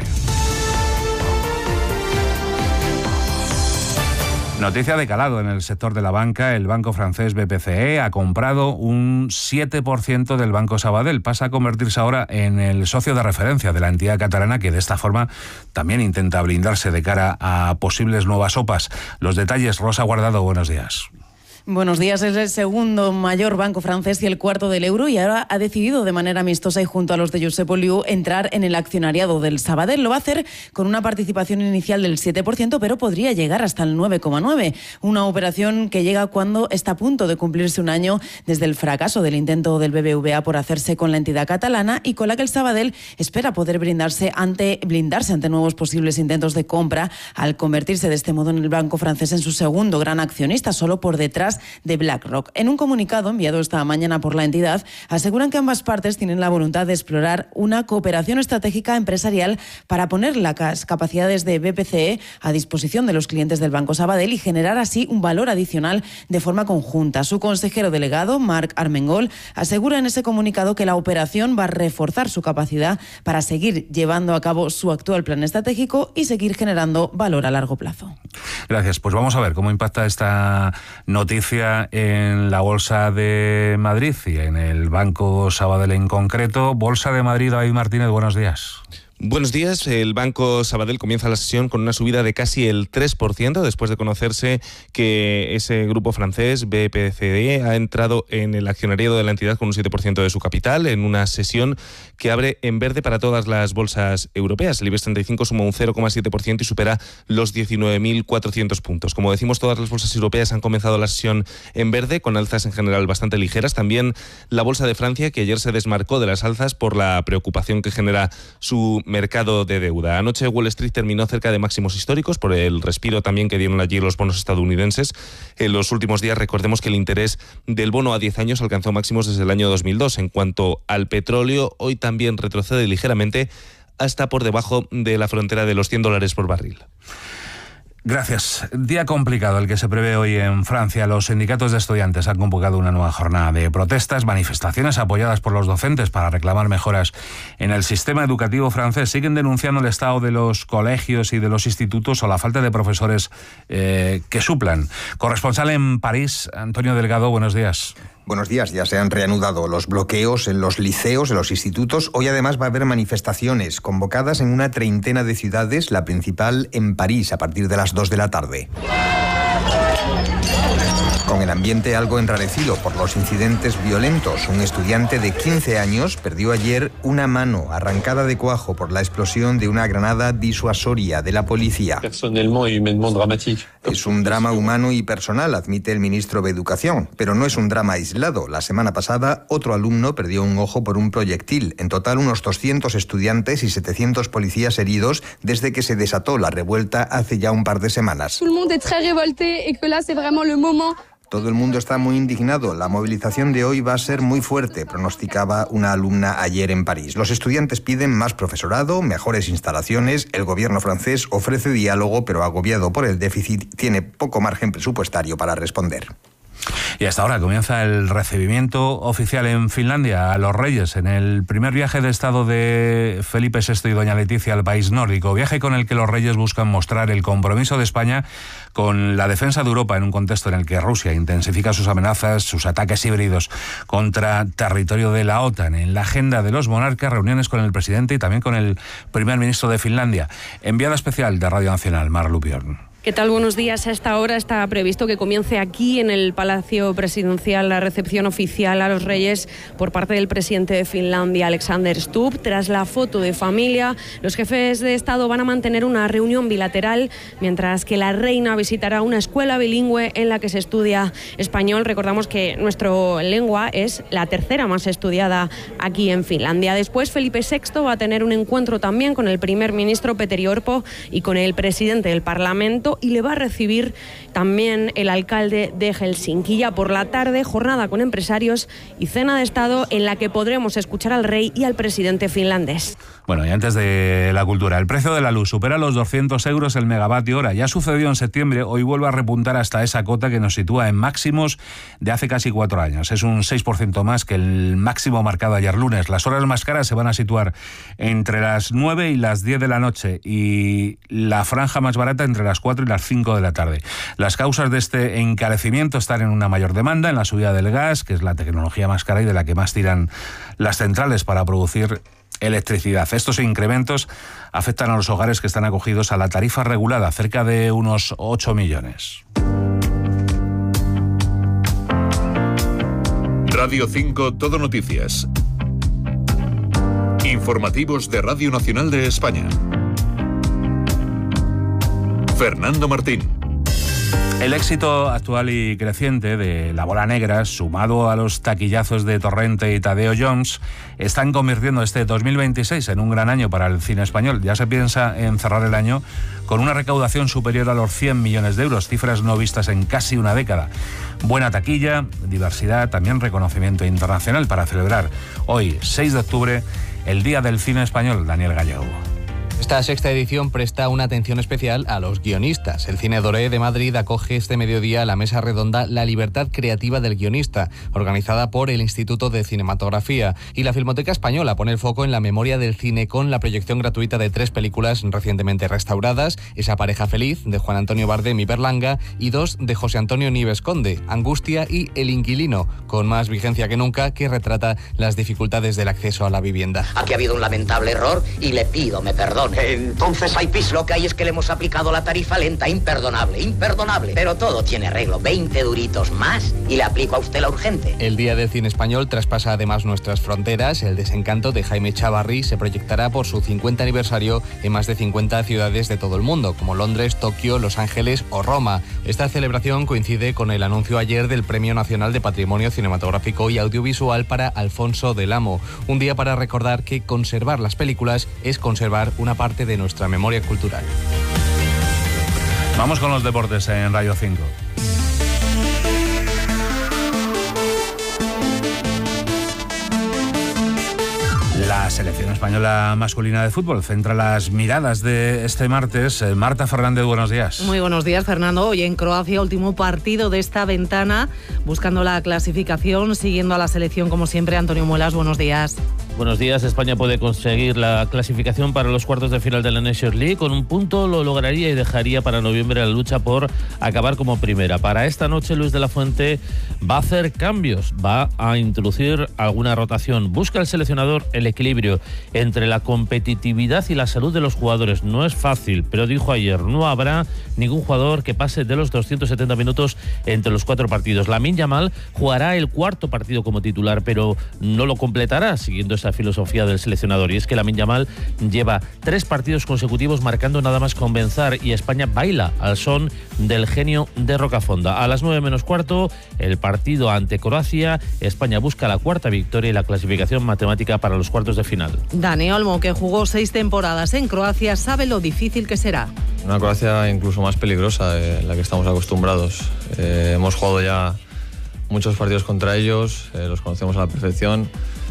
Noticia de calado en el sector de la banca. El banco francés B P C E ha comprado un siete por ciento del Banco Sabadell. Pasa a convertirse ahora en el socio de referencia de la entidad catalana, que de esta forma también intenta blindarse de cara a posibles nuevas OPAs. Los detalles, Rosa Guardado, buenos días. Buenos días. Es el segundo mayor banco francés y el cuarto del euro, y ahora ha decidido de manera amistosa y junto a los de Josep Oliu entrar en el accionariado del Sabadell. Lo va a hacer con una participación inicial del siete por ciento, pero podría llegar hasta el nueve coma nueve por ciento. Una operación que llega cuando está a punto de cumplirse un año desde el fracaso del intento del B B V A por hacerse con la entidad catalana, y con la que el Sabadell espera poder brindarse ante, blindarse ante nuevos posibles intentos de compra, al convertirse de este modo en el banco francés en su segundo gran accionista, solo por detrás de BlackRock. En un comunicado enviado esta mañana por la entidad, aseguran que ambas partes tienen la voluntad de explorar una cooperación estratégica empresarial para poner las capacidades de B P C E a disposición de los clientes del Banco Sabadell y generar así un valor adicional de forma conjunta. Su consejero delegado, Marc Armengol, asegura en ese comunicado que la operación va a reforzar su capacidad para seguir llevando a cabo su actual plan estratégico y seguir generando valor a largo plazo. Gracias. Pues vamos a ver cómo impacta esta noticia en la Bolsa de Madrid y en el Banco Sabadell en concreto. Bolsa de Madrid, David Martínez, buenos días. Buenos días. El Banco Sabadell comienza la sesión con una subida de casi el tres por ciento después de conocerse que ese grupo francés, B P C E, ha entrado en el accionariado de la entidad con un siete por ciento de su capital, en una sesión que abre en verde para todas las bolsas europeas. El IBEX treinta y cinco suma un cero coma siete por ciento y supera los diecinueve mil cuatrocientos puntos. Como decimos, todas las bolsas europeas han comenzado la sesión en verde, con alzas en general bastante ligeras. También la Bolsa de Francia, que ayer se desmarcó de las alzas por la preocupación que genera su mercado de deuda. Anoche Wall Street terminó cerca de máximos históricos por el respiro también que dieron allí los bonos estadounidenses. En los últimos días, recordemos que el interés del bono a diez años alcanzó máximos desde el año dos mil dos. En cuanto al petróleo, hoy también retrocede ligeramente hasta por debajo de la frontera de los cien dólares por barril. Gracias. Día complicado el que se prevé hoy en Francia. Los sindicatos de estudiantes han convocado una nueva jornada de protestas, manifestaciones apoyadas por los docentes para reclamar mejoras en el sistema educativo francés. Siguen denunciando el estado de los colegios y de los institutos o la falta de profesores eh, que suplan. Corresponsal en París, Antonio Delgado, buenos días. Buenos días, ya se han reanudado los bloqueos en los liceos, en los institutos. Hoy además va a haber manifestaciones convocadas en una treintena de ciudades, la principal en París, a partir de las dos de la tarde. Con el ambiente algo enrarecido por los incidentes violentos, un estudiante de quince años perdió ayer una mano arrancada de cuajo por la explosión de una granada disuasoria de la policía. Es un drama humano y personal, admite el ministro de Educación, pero no es un drama aislado. La semana pasada, otro alumno perdió un ojo por un proyectil. En total, unos doscientos estudiantes y setecientos policías heridos desde que se desató la revuelta hace ya un par de semanas. Tout le monde est très révolté et que là, c'est vraiment le moment. Todo el mundo está muy indignado. La movilización de hoy va a ser muy fuerte, pronosticaba una alumna ayer en París. Los estudiantes piden más profesorado, mejores instalaciones. El gobierno francés ofrece diálogo, pero agobiado por el déficit, tiene poco margen presupuestario para responder. Y hasta ahora comienza el recibimiento oficial en Finlandia a los reyes en el primer viaje de Estado de Felipe sexto y doña Leticia al país nórdico, viaje con el que los reyes buscan mostrar el compromiso de España con la defensa de Europa en un contexto en el que Rusia intensifica sus amenazas, sus ataques híbridos contra territorio de la OTAN. En la agenda de los monarcas, reuniones con el presidente y también con el primer ministro de Finlandia. Enviada especial de Radio Nacional, Mar Lupión. ¿Qué tal? Buenos días. A esta hora está previsto que comience aquí en el Palacio Presidencial la recepción oficial a los reyes por parte del presidente de Finlandia, Alexander Stubb. Tras la foto de familia, los jefes de Estado van a mantener una reunión bilateral, mientras que la reina visitará una escuela bilingüe en la que se estudia español. Recordamos que nuestra lengua es la tercera más estudiada aquí en Finlandia. Después, Felipe sexto va a tener un encuentro también con el primer ministro Petteri Orpo y con el presidente del Parlamento, y le va a recibir también el alcalde de Helsinki. Ya por la tarde, jornada con empresarios y cena de Estado en la que podremos escuchar al rey y al presidente finlandés. Bueno, y antes de la cultura, el precio de la luz supera los doscientos euros el megavatio hora. Ya sucedió en septiembre, hoy vuelve a repuntar hasta esa cota que nos sitúa en máximos de hace casi cuatro años. Es un seis por ciento más que el máximo marcado ayer lunes. Las horas más caras se van a situar entre las nueve y las diez de la noche y la franja más barata entre las cuatro y las cinco de la tarde. Las causas de este encarecimiento están en una mayor demanda, en la subida del gas, que es la tecnología más cara y de la que más tiran las centrales para producir electricidad. Estos incrementos afectan a los hogares que están acogidos a la tarifa regulada, cerca de unos ocho millones. Radio cinco Todo Noticias. Informativos de Radio Nacional de España. Fernando Martín. El éxito actual y creciente de La Bola Negra, sumado a los taquillazos de Torrente y Tadeo Jones, están convirtiendo este dos mil veintiséis en un gran año para el cine español. Ya se piensa en cerrar el año con una recaudación superior a los cien millones de euros, cifras no vistas en casi una década. Buena taquilla, diversidad, también reconocimiento internacional para celebrar hoy, seis de octubre, el Día del Cine Español. Daniel Gallego. Esta sexta edición presta una atención especial a los guionistas. El Cine Doré de Madrid acoge este mediodía la mesa redonda La Libertad Creativa del Guionista, organizada por el Instituto de Cinematografía. Y la Filmoteca Española pone el foco en la memoria del cine con la proyección gratuita de tres películas recientemente restauradas: Esa pareja feliz, de Juan Antonio Bardem y Berlanga, y dos de José Antonio Nieves Conde, Angustia y El Inquilino, con más vigencia que nunca, que retrata las dificultades del acceso a la vivienda. Aquí ha habido un lamentable error y le pido me perdone. Entonces hay piso. Lo que hay es que le hemos aplicado la tarifa lenta, imperdonable, imperdonable. Pero todo tiene arreglo. veinte duritos más y le aplico a usted la urgente. El Día del Cine Español traspasa además nuestras fronteras. El Desencanto de Jaime Chavarri se proyectará por su cincuenta aniversario en más de cincuenta ciudades de todo el mundo, como Londres, Tokio, Los Ángeles o Roma. Esta celebración coincide con el anuncio ayer del Premio Nacional de Patrimonio Cinematográfico y Audiovisual para Alfonso del Amo. Un día para recordar que conservar las películas es conservar una parte de nuestra memoria cultural. Vamos con los deportes en Radio cinco. La La selección española masculina de fútbol centra las miradas de este martes. Marta Fernández, buenos días. Muy buenos días, Fernando. Hoy en Croacia, último partido de esta ventana, buscando la clasificación, siguiendo a la selección como siempre. Antonio Muelas, buenos días. Buenos días. España puede conseguir la clasificación para los cuartos de final de la Nations League. Con un punto lo lograría y dejaría para noviembre la lucha por acabar como primera. Para esta noche, Luis de la Fuente va a hacer cambios, va a introducir alguna rotación. Busca el seleccionador el equilibrio entre la competitividad y la salud de los jugadores. No es fácil, pero dijo ayer, no habrá ningún jugador que pase de los doscientos setenta minutos entre los cuatro partidos. Lamine Yamal jugará el cuarto partido como titular, pero no lo completará, siguiendo esa filosofía del seleccionador. Y es que Lamine Yamal lleva tres partidos consecutivos marcando nada más comenzar, y España baila al son del genio de Rocafonda. A las nueve menos cuarto, el partido ante Croacia. España busca la cuarta victoria y la clasificación matemática para los cuartos de final. Dani Olmo, que jugó seis temporadas en Croacia, sabe lo difícil que será. Una Croacia incluso más peligrosa eh, en la que estamos acostumbrados. Eh, hemos jugado ya muchos partidos contra ellos, eh, los conocemos a la perfección.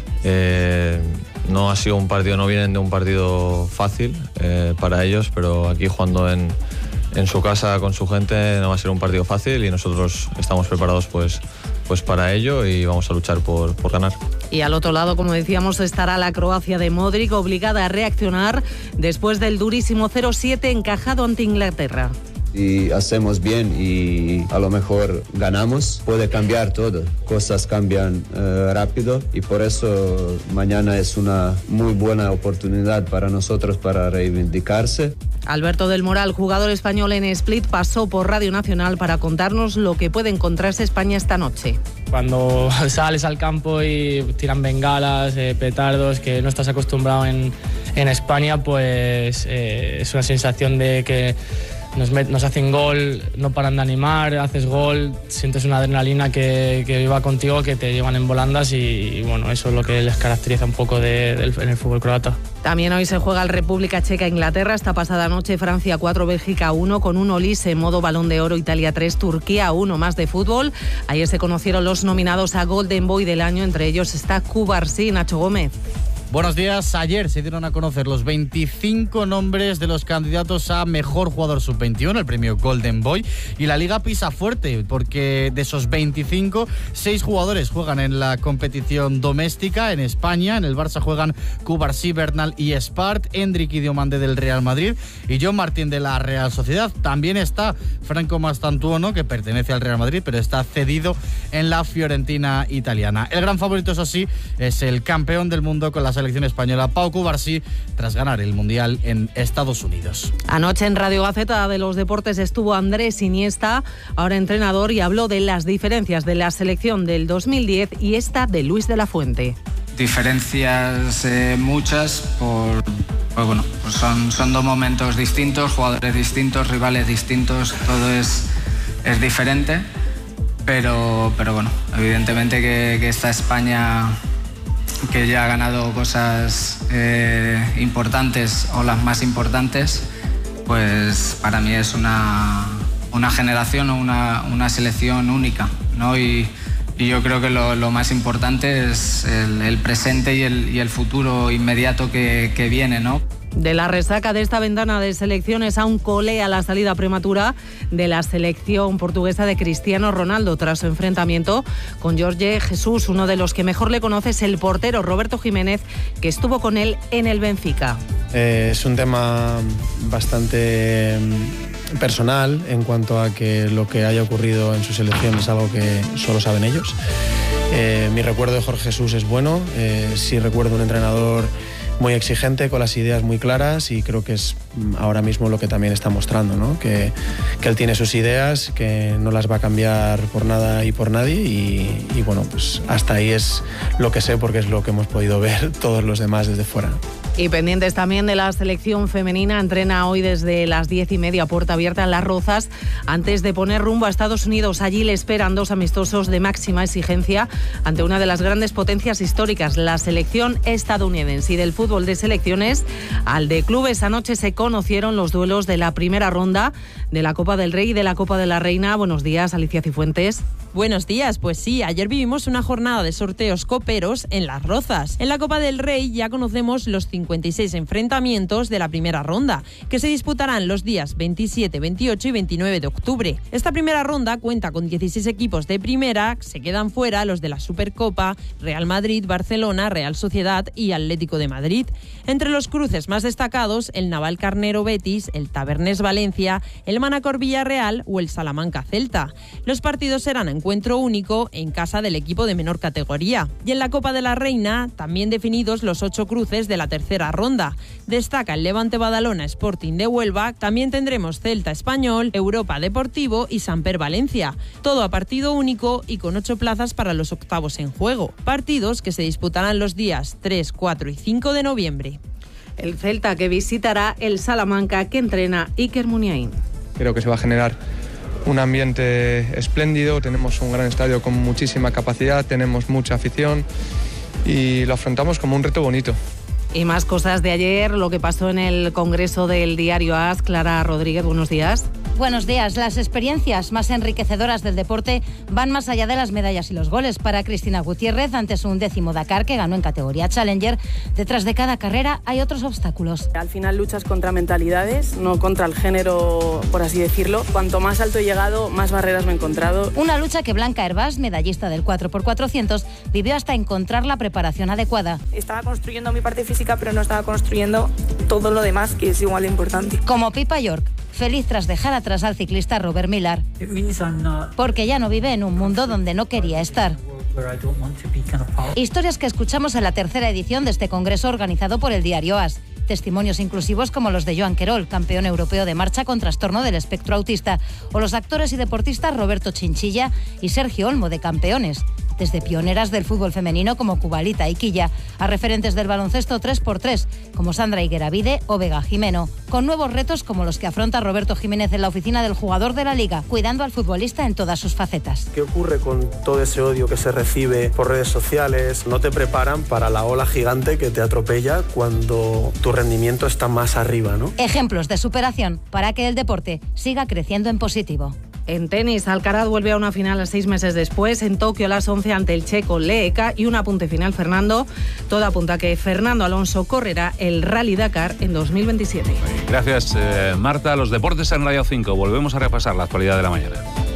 Eh, no ha sido un partido, no vienen de un partido fácil eh, para ellos, pero aquí jugando en, en su casa con su gente no va a ser un partido fácil y nosotros estamos preparados pues, pues para ello y vamos a luchar por, por ganar. Y al otro lado, como decíamos, estará la Croacia de Modric, obligada a reaccionar después del durísimo cero siete encajado ante Inglaterra. Si hacemos bien y a lo mejor ganamos, puede cambiar todo. Cosas cambian eh, rápido y por eso mañana es una muy buena oportunidad para nosotros para reivindicarse. Alberto del Moral, jugador español en Split, pasó por Radio Nacional para contarnos lo que puede encontrarse España esta noche. Cuando sales al campo y tiran bengalas, eh, petardos, que no estás acostumbrado en, en España, pues eh, es una sensación de que Nos, met, nos hacen gol, no paran de animar, haces gol, sientes una adrenalina que, que va contigo, que te llevan en volandas y, y bueno, eso es lo que les caracteriza un poco de, de, en el fútbol croata. También hoy se juega el República Checa-Inglaterra. Esta pasada noche Francia cuatro, Bélgica uno, con un Olise en modo Balón de Oro, Italia tres, Turquía uno. Más de fútbol. Ayer se conocieron los nominados a Golden Boy del año, entre ellos está Cubarsí. Nacho Gómez. Buenos días. Ayer se dieron a conocer los veinticinco nombres de los candidatos a Mejor Jugador sub veintiuno, el premio Golden Boy, y la Liga pisa fuerte porque de esos veinticinco, seis jugadores juegan en la competición doméstica en España. En el Barça juegan Cubarsí, Bernal y Espart, Endrick y Diomande del Real Madrid y John Martín de la Real Sociedad. También está Franco Mastantuono, que pertenece al Real Madrid, pero está cedido en la Fiorentina italiana. El gran favorito, eso sí, es el campeón del mundo con la selección española, Pau Cubarsí, tras ganar el Mundial en Estados Unidos. Anoche en Radio Gaceta de los Deportes estuvo Andrés Iniesta, ahora entrenador, y habló de las diferencias de la selección del dos mil diez y esta de Luis de la Fuente. Diferencias eh, muchas, por, pues bueno, pues son, son dos momentos distintos, jugadores distintos, rivales distintos, todo es, es diferente, pero, pero bueno, evidentemente que, que esta España, que ya ha ganado cosas eh, importantes o las más importantes, pues para mí es una, una generación o una, una selección única, ¿no? Y, y yo creo que lo, lo más importante es el, el presente y el, y el futuro inmediato que, que viene, ¿no? De la resaca de esta ventana de selecciones aún colea la salida prematura de la selección portuguesa de Cristiano Ronaldo tras su enfrentamiento con Jorge Jesús. Uno de los que mejor le conoce es el portero Roberto Jiménez, que estuvo con él en el Benfica. Eh, es un tema bastante personal en cuanto a que lo que haya ocurrido en su selección es algo que solo saben ellos. Eh, mi recuerdo de Jorge Jesús es bueno, eh, sí recuerdo un entrenador muy exigente, con las ideas muy claras, y creo que es ahora mismo lo que también está mostrando, ¿no? Que, que él tiene sus ideas, que no las va a cambiar por nada y por nadie, y, y bueno, pues hasta ahí es lo que sé, porque es lo que hemos podido ver todos los demás desde fuera. Y pendientes también de la selección femenina, entrena hoy desde las diez y media, puerta abierta en Las Rozas, antes de poner rumbo a Estados Unidos. Allí le esperan dos amistosos de máxima exigencia ante una de las grandes potencias históricas, la selección estadounidense. Y del fútbol de selecciones al de clubes, anoche se conocieron los duelos de la primera ronda de la Copa del Rey y de la Copa de la Reina. Buenos días, Alicia Cifuentes. Buenos días, pues sí, ayer vivimos una jornada de sorteos coperos en Las Rozas. En la Copa del Rey ya conocemos los cincuenta y seis enfrentamientos de la primera ronda, que se disputarán los días veintisiete, veintiocho y veintinueve de octubre. Esta primera ronda cuenta con dieciséis equipos de primera, se quedan fuera los de la Supercopa, Real Madrid, Barcelona, Real Sociedad y Atlético de Madrid. Entre los cruces más destacados, el Navalcarnero Betis, el Tavernés Valencia, el Manacor Villarreal o el Salamanca Celta. Los partidos serán encuentro único en casa del equipo de menor categoría. Y en la Copa de la Reina, también definidos los ocho cruces de la tercera ronda. Destaca el Levante Badalona Sporting de Huelva, también tendremos Celta Español, Europa Deportivo y Samper Valencia. Todo a partido único y con ocho plazas para los octavos en juego. Partidos que se disputarán los días tres, cuatro y cinco de noviembre. El Celta que visitará el Salamanca que entrena Iker Muniain. Creo que se va a generar un ambiente espléndido, tenemos un gran estadio con muchísima capacidad, tenemos mucha afición y lo afrontamos como un reto bonito. Y más cosas de ayer, lo que pasó en el Congreso del Diario A S. Clara Rodríguez, buenos días. Buenos días. Las experiencias más enriquecedoras del deporte van más allá de las medallas y los goles. Para Cristina Gutiérrez, ante su undécimo Dakar, que ganó en categoría Challenger, detrás de cada carrera hay otros obstáculos. Al final luchas contra mentalidades, no contra el género, por así decirlo. Cuanto más alto he llegado, más barreras me he encontrado. Una lucha que Blanca Hervás, medallista del cuatro por cuatrocientos, vivió hasta encontrar la preparación adecuada. Estaba construyendo mi parte física, pero no estaba construyendo todo lo demás, que es igual de importante. Como Pipa York, feliz tras dejar atrás al ciclista Robert Millar, porque ya no vive en un mundo donde no quería estar. Historias que escuchamos en la tercera edición de este congreso organizado por el Diario A S. Testimonios inclusivos como los de Joan Querol, campeón europeo de marcha con trastorno del espectro autista, o los actores y deportistas Roberto Chinchilla y Sergio Olmo, de Campeones. Desde pioneras del fútbol femenino como Cubalita y Quilla, a referentes del baloncesto tres por tres como Sandra Higueravide o Vega Jimeno, con nuevos retos como los que afronta Roberto Jiménez en la oficina del jugador de la Liga, cuidando al futbolista en todas sus facetas. ¿Qué ocurre con todo ese odio que se recibe por redes sociales? No te preparan para la ola gigante que te atropella cuando tu rendimiento está más arriba, ¿no? Ejemplos de superación para que el deporte siga creciendo en positivo. En tenis, Alcaraz vuelve a una final seis meses después, en Tokio a las once ante el checo Leeka. Y un apunte final, Fernando. Todo apunta a que Fernando Alonso correrá el Rally Dakar en dos mil veintisiete. Gracias, eh, Marta. Los deportes en Radio cinco. Volvemos a repasar la actualidad de la mañana.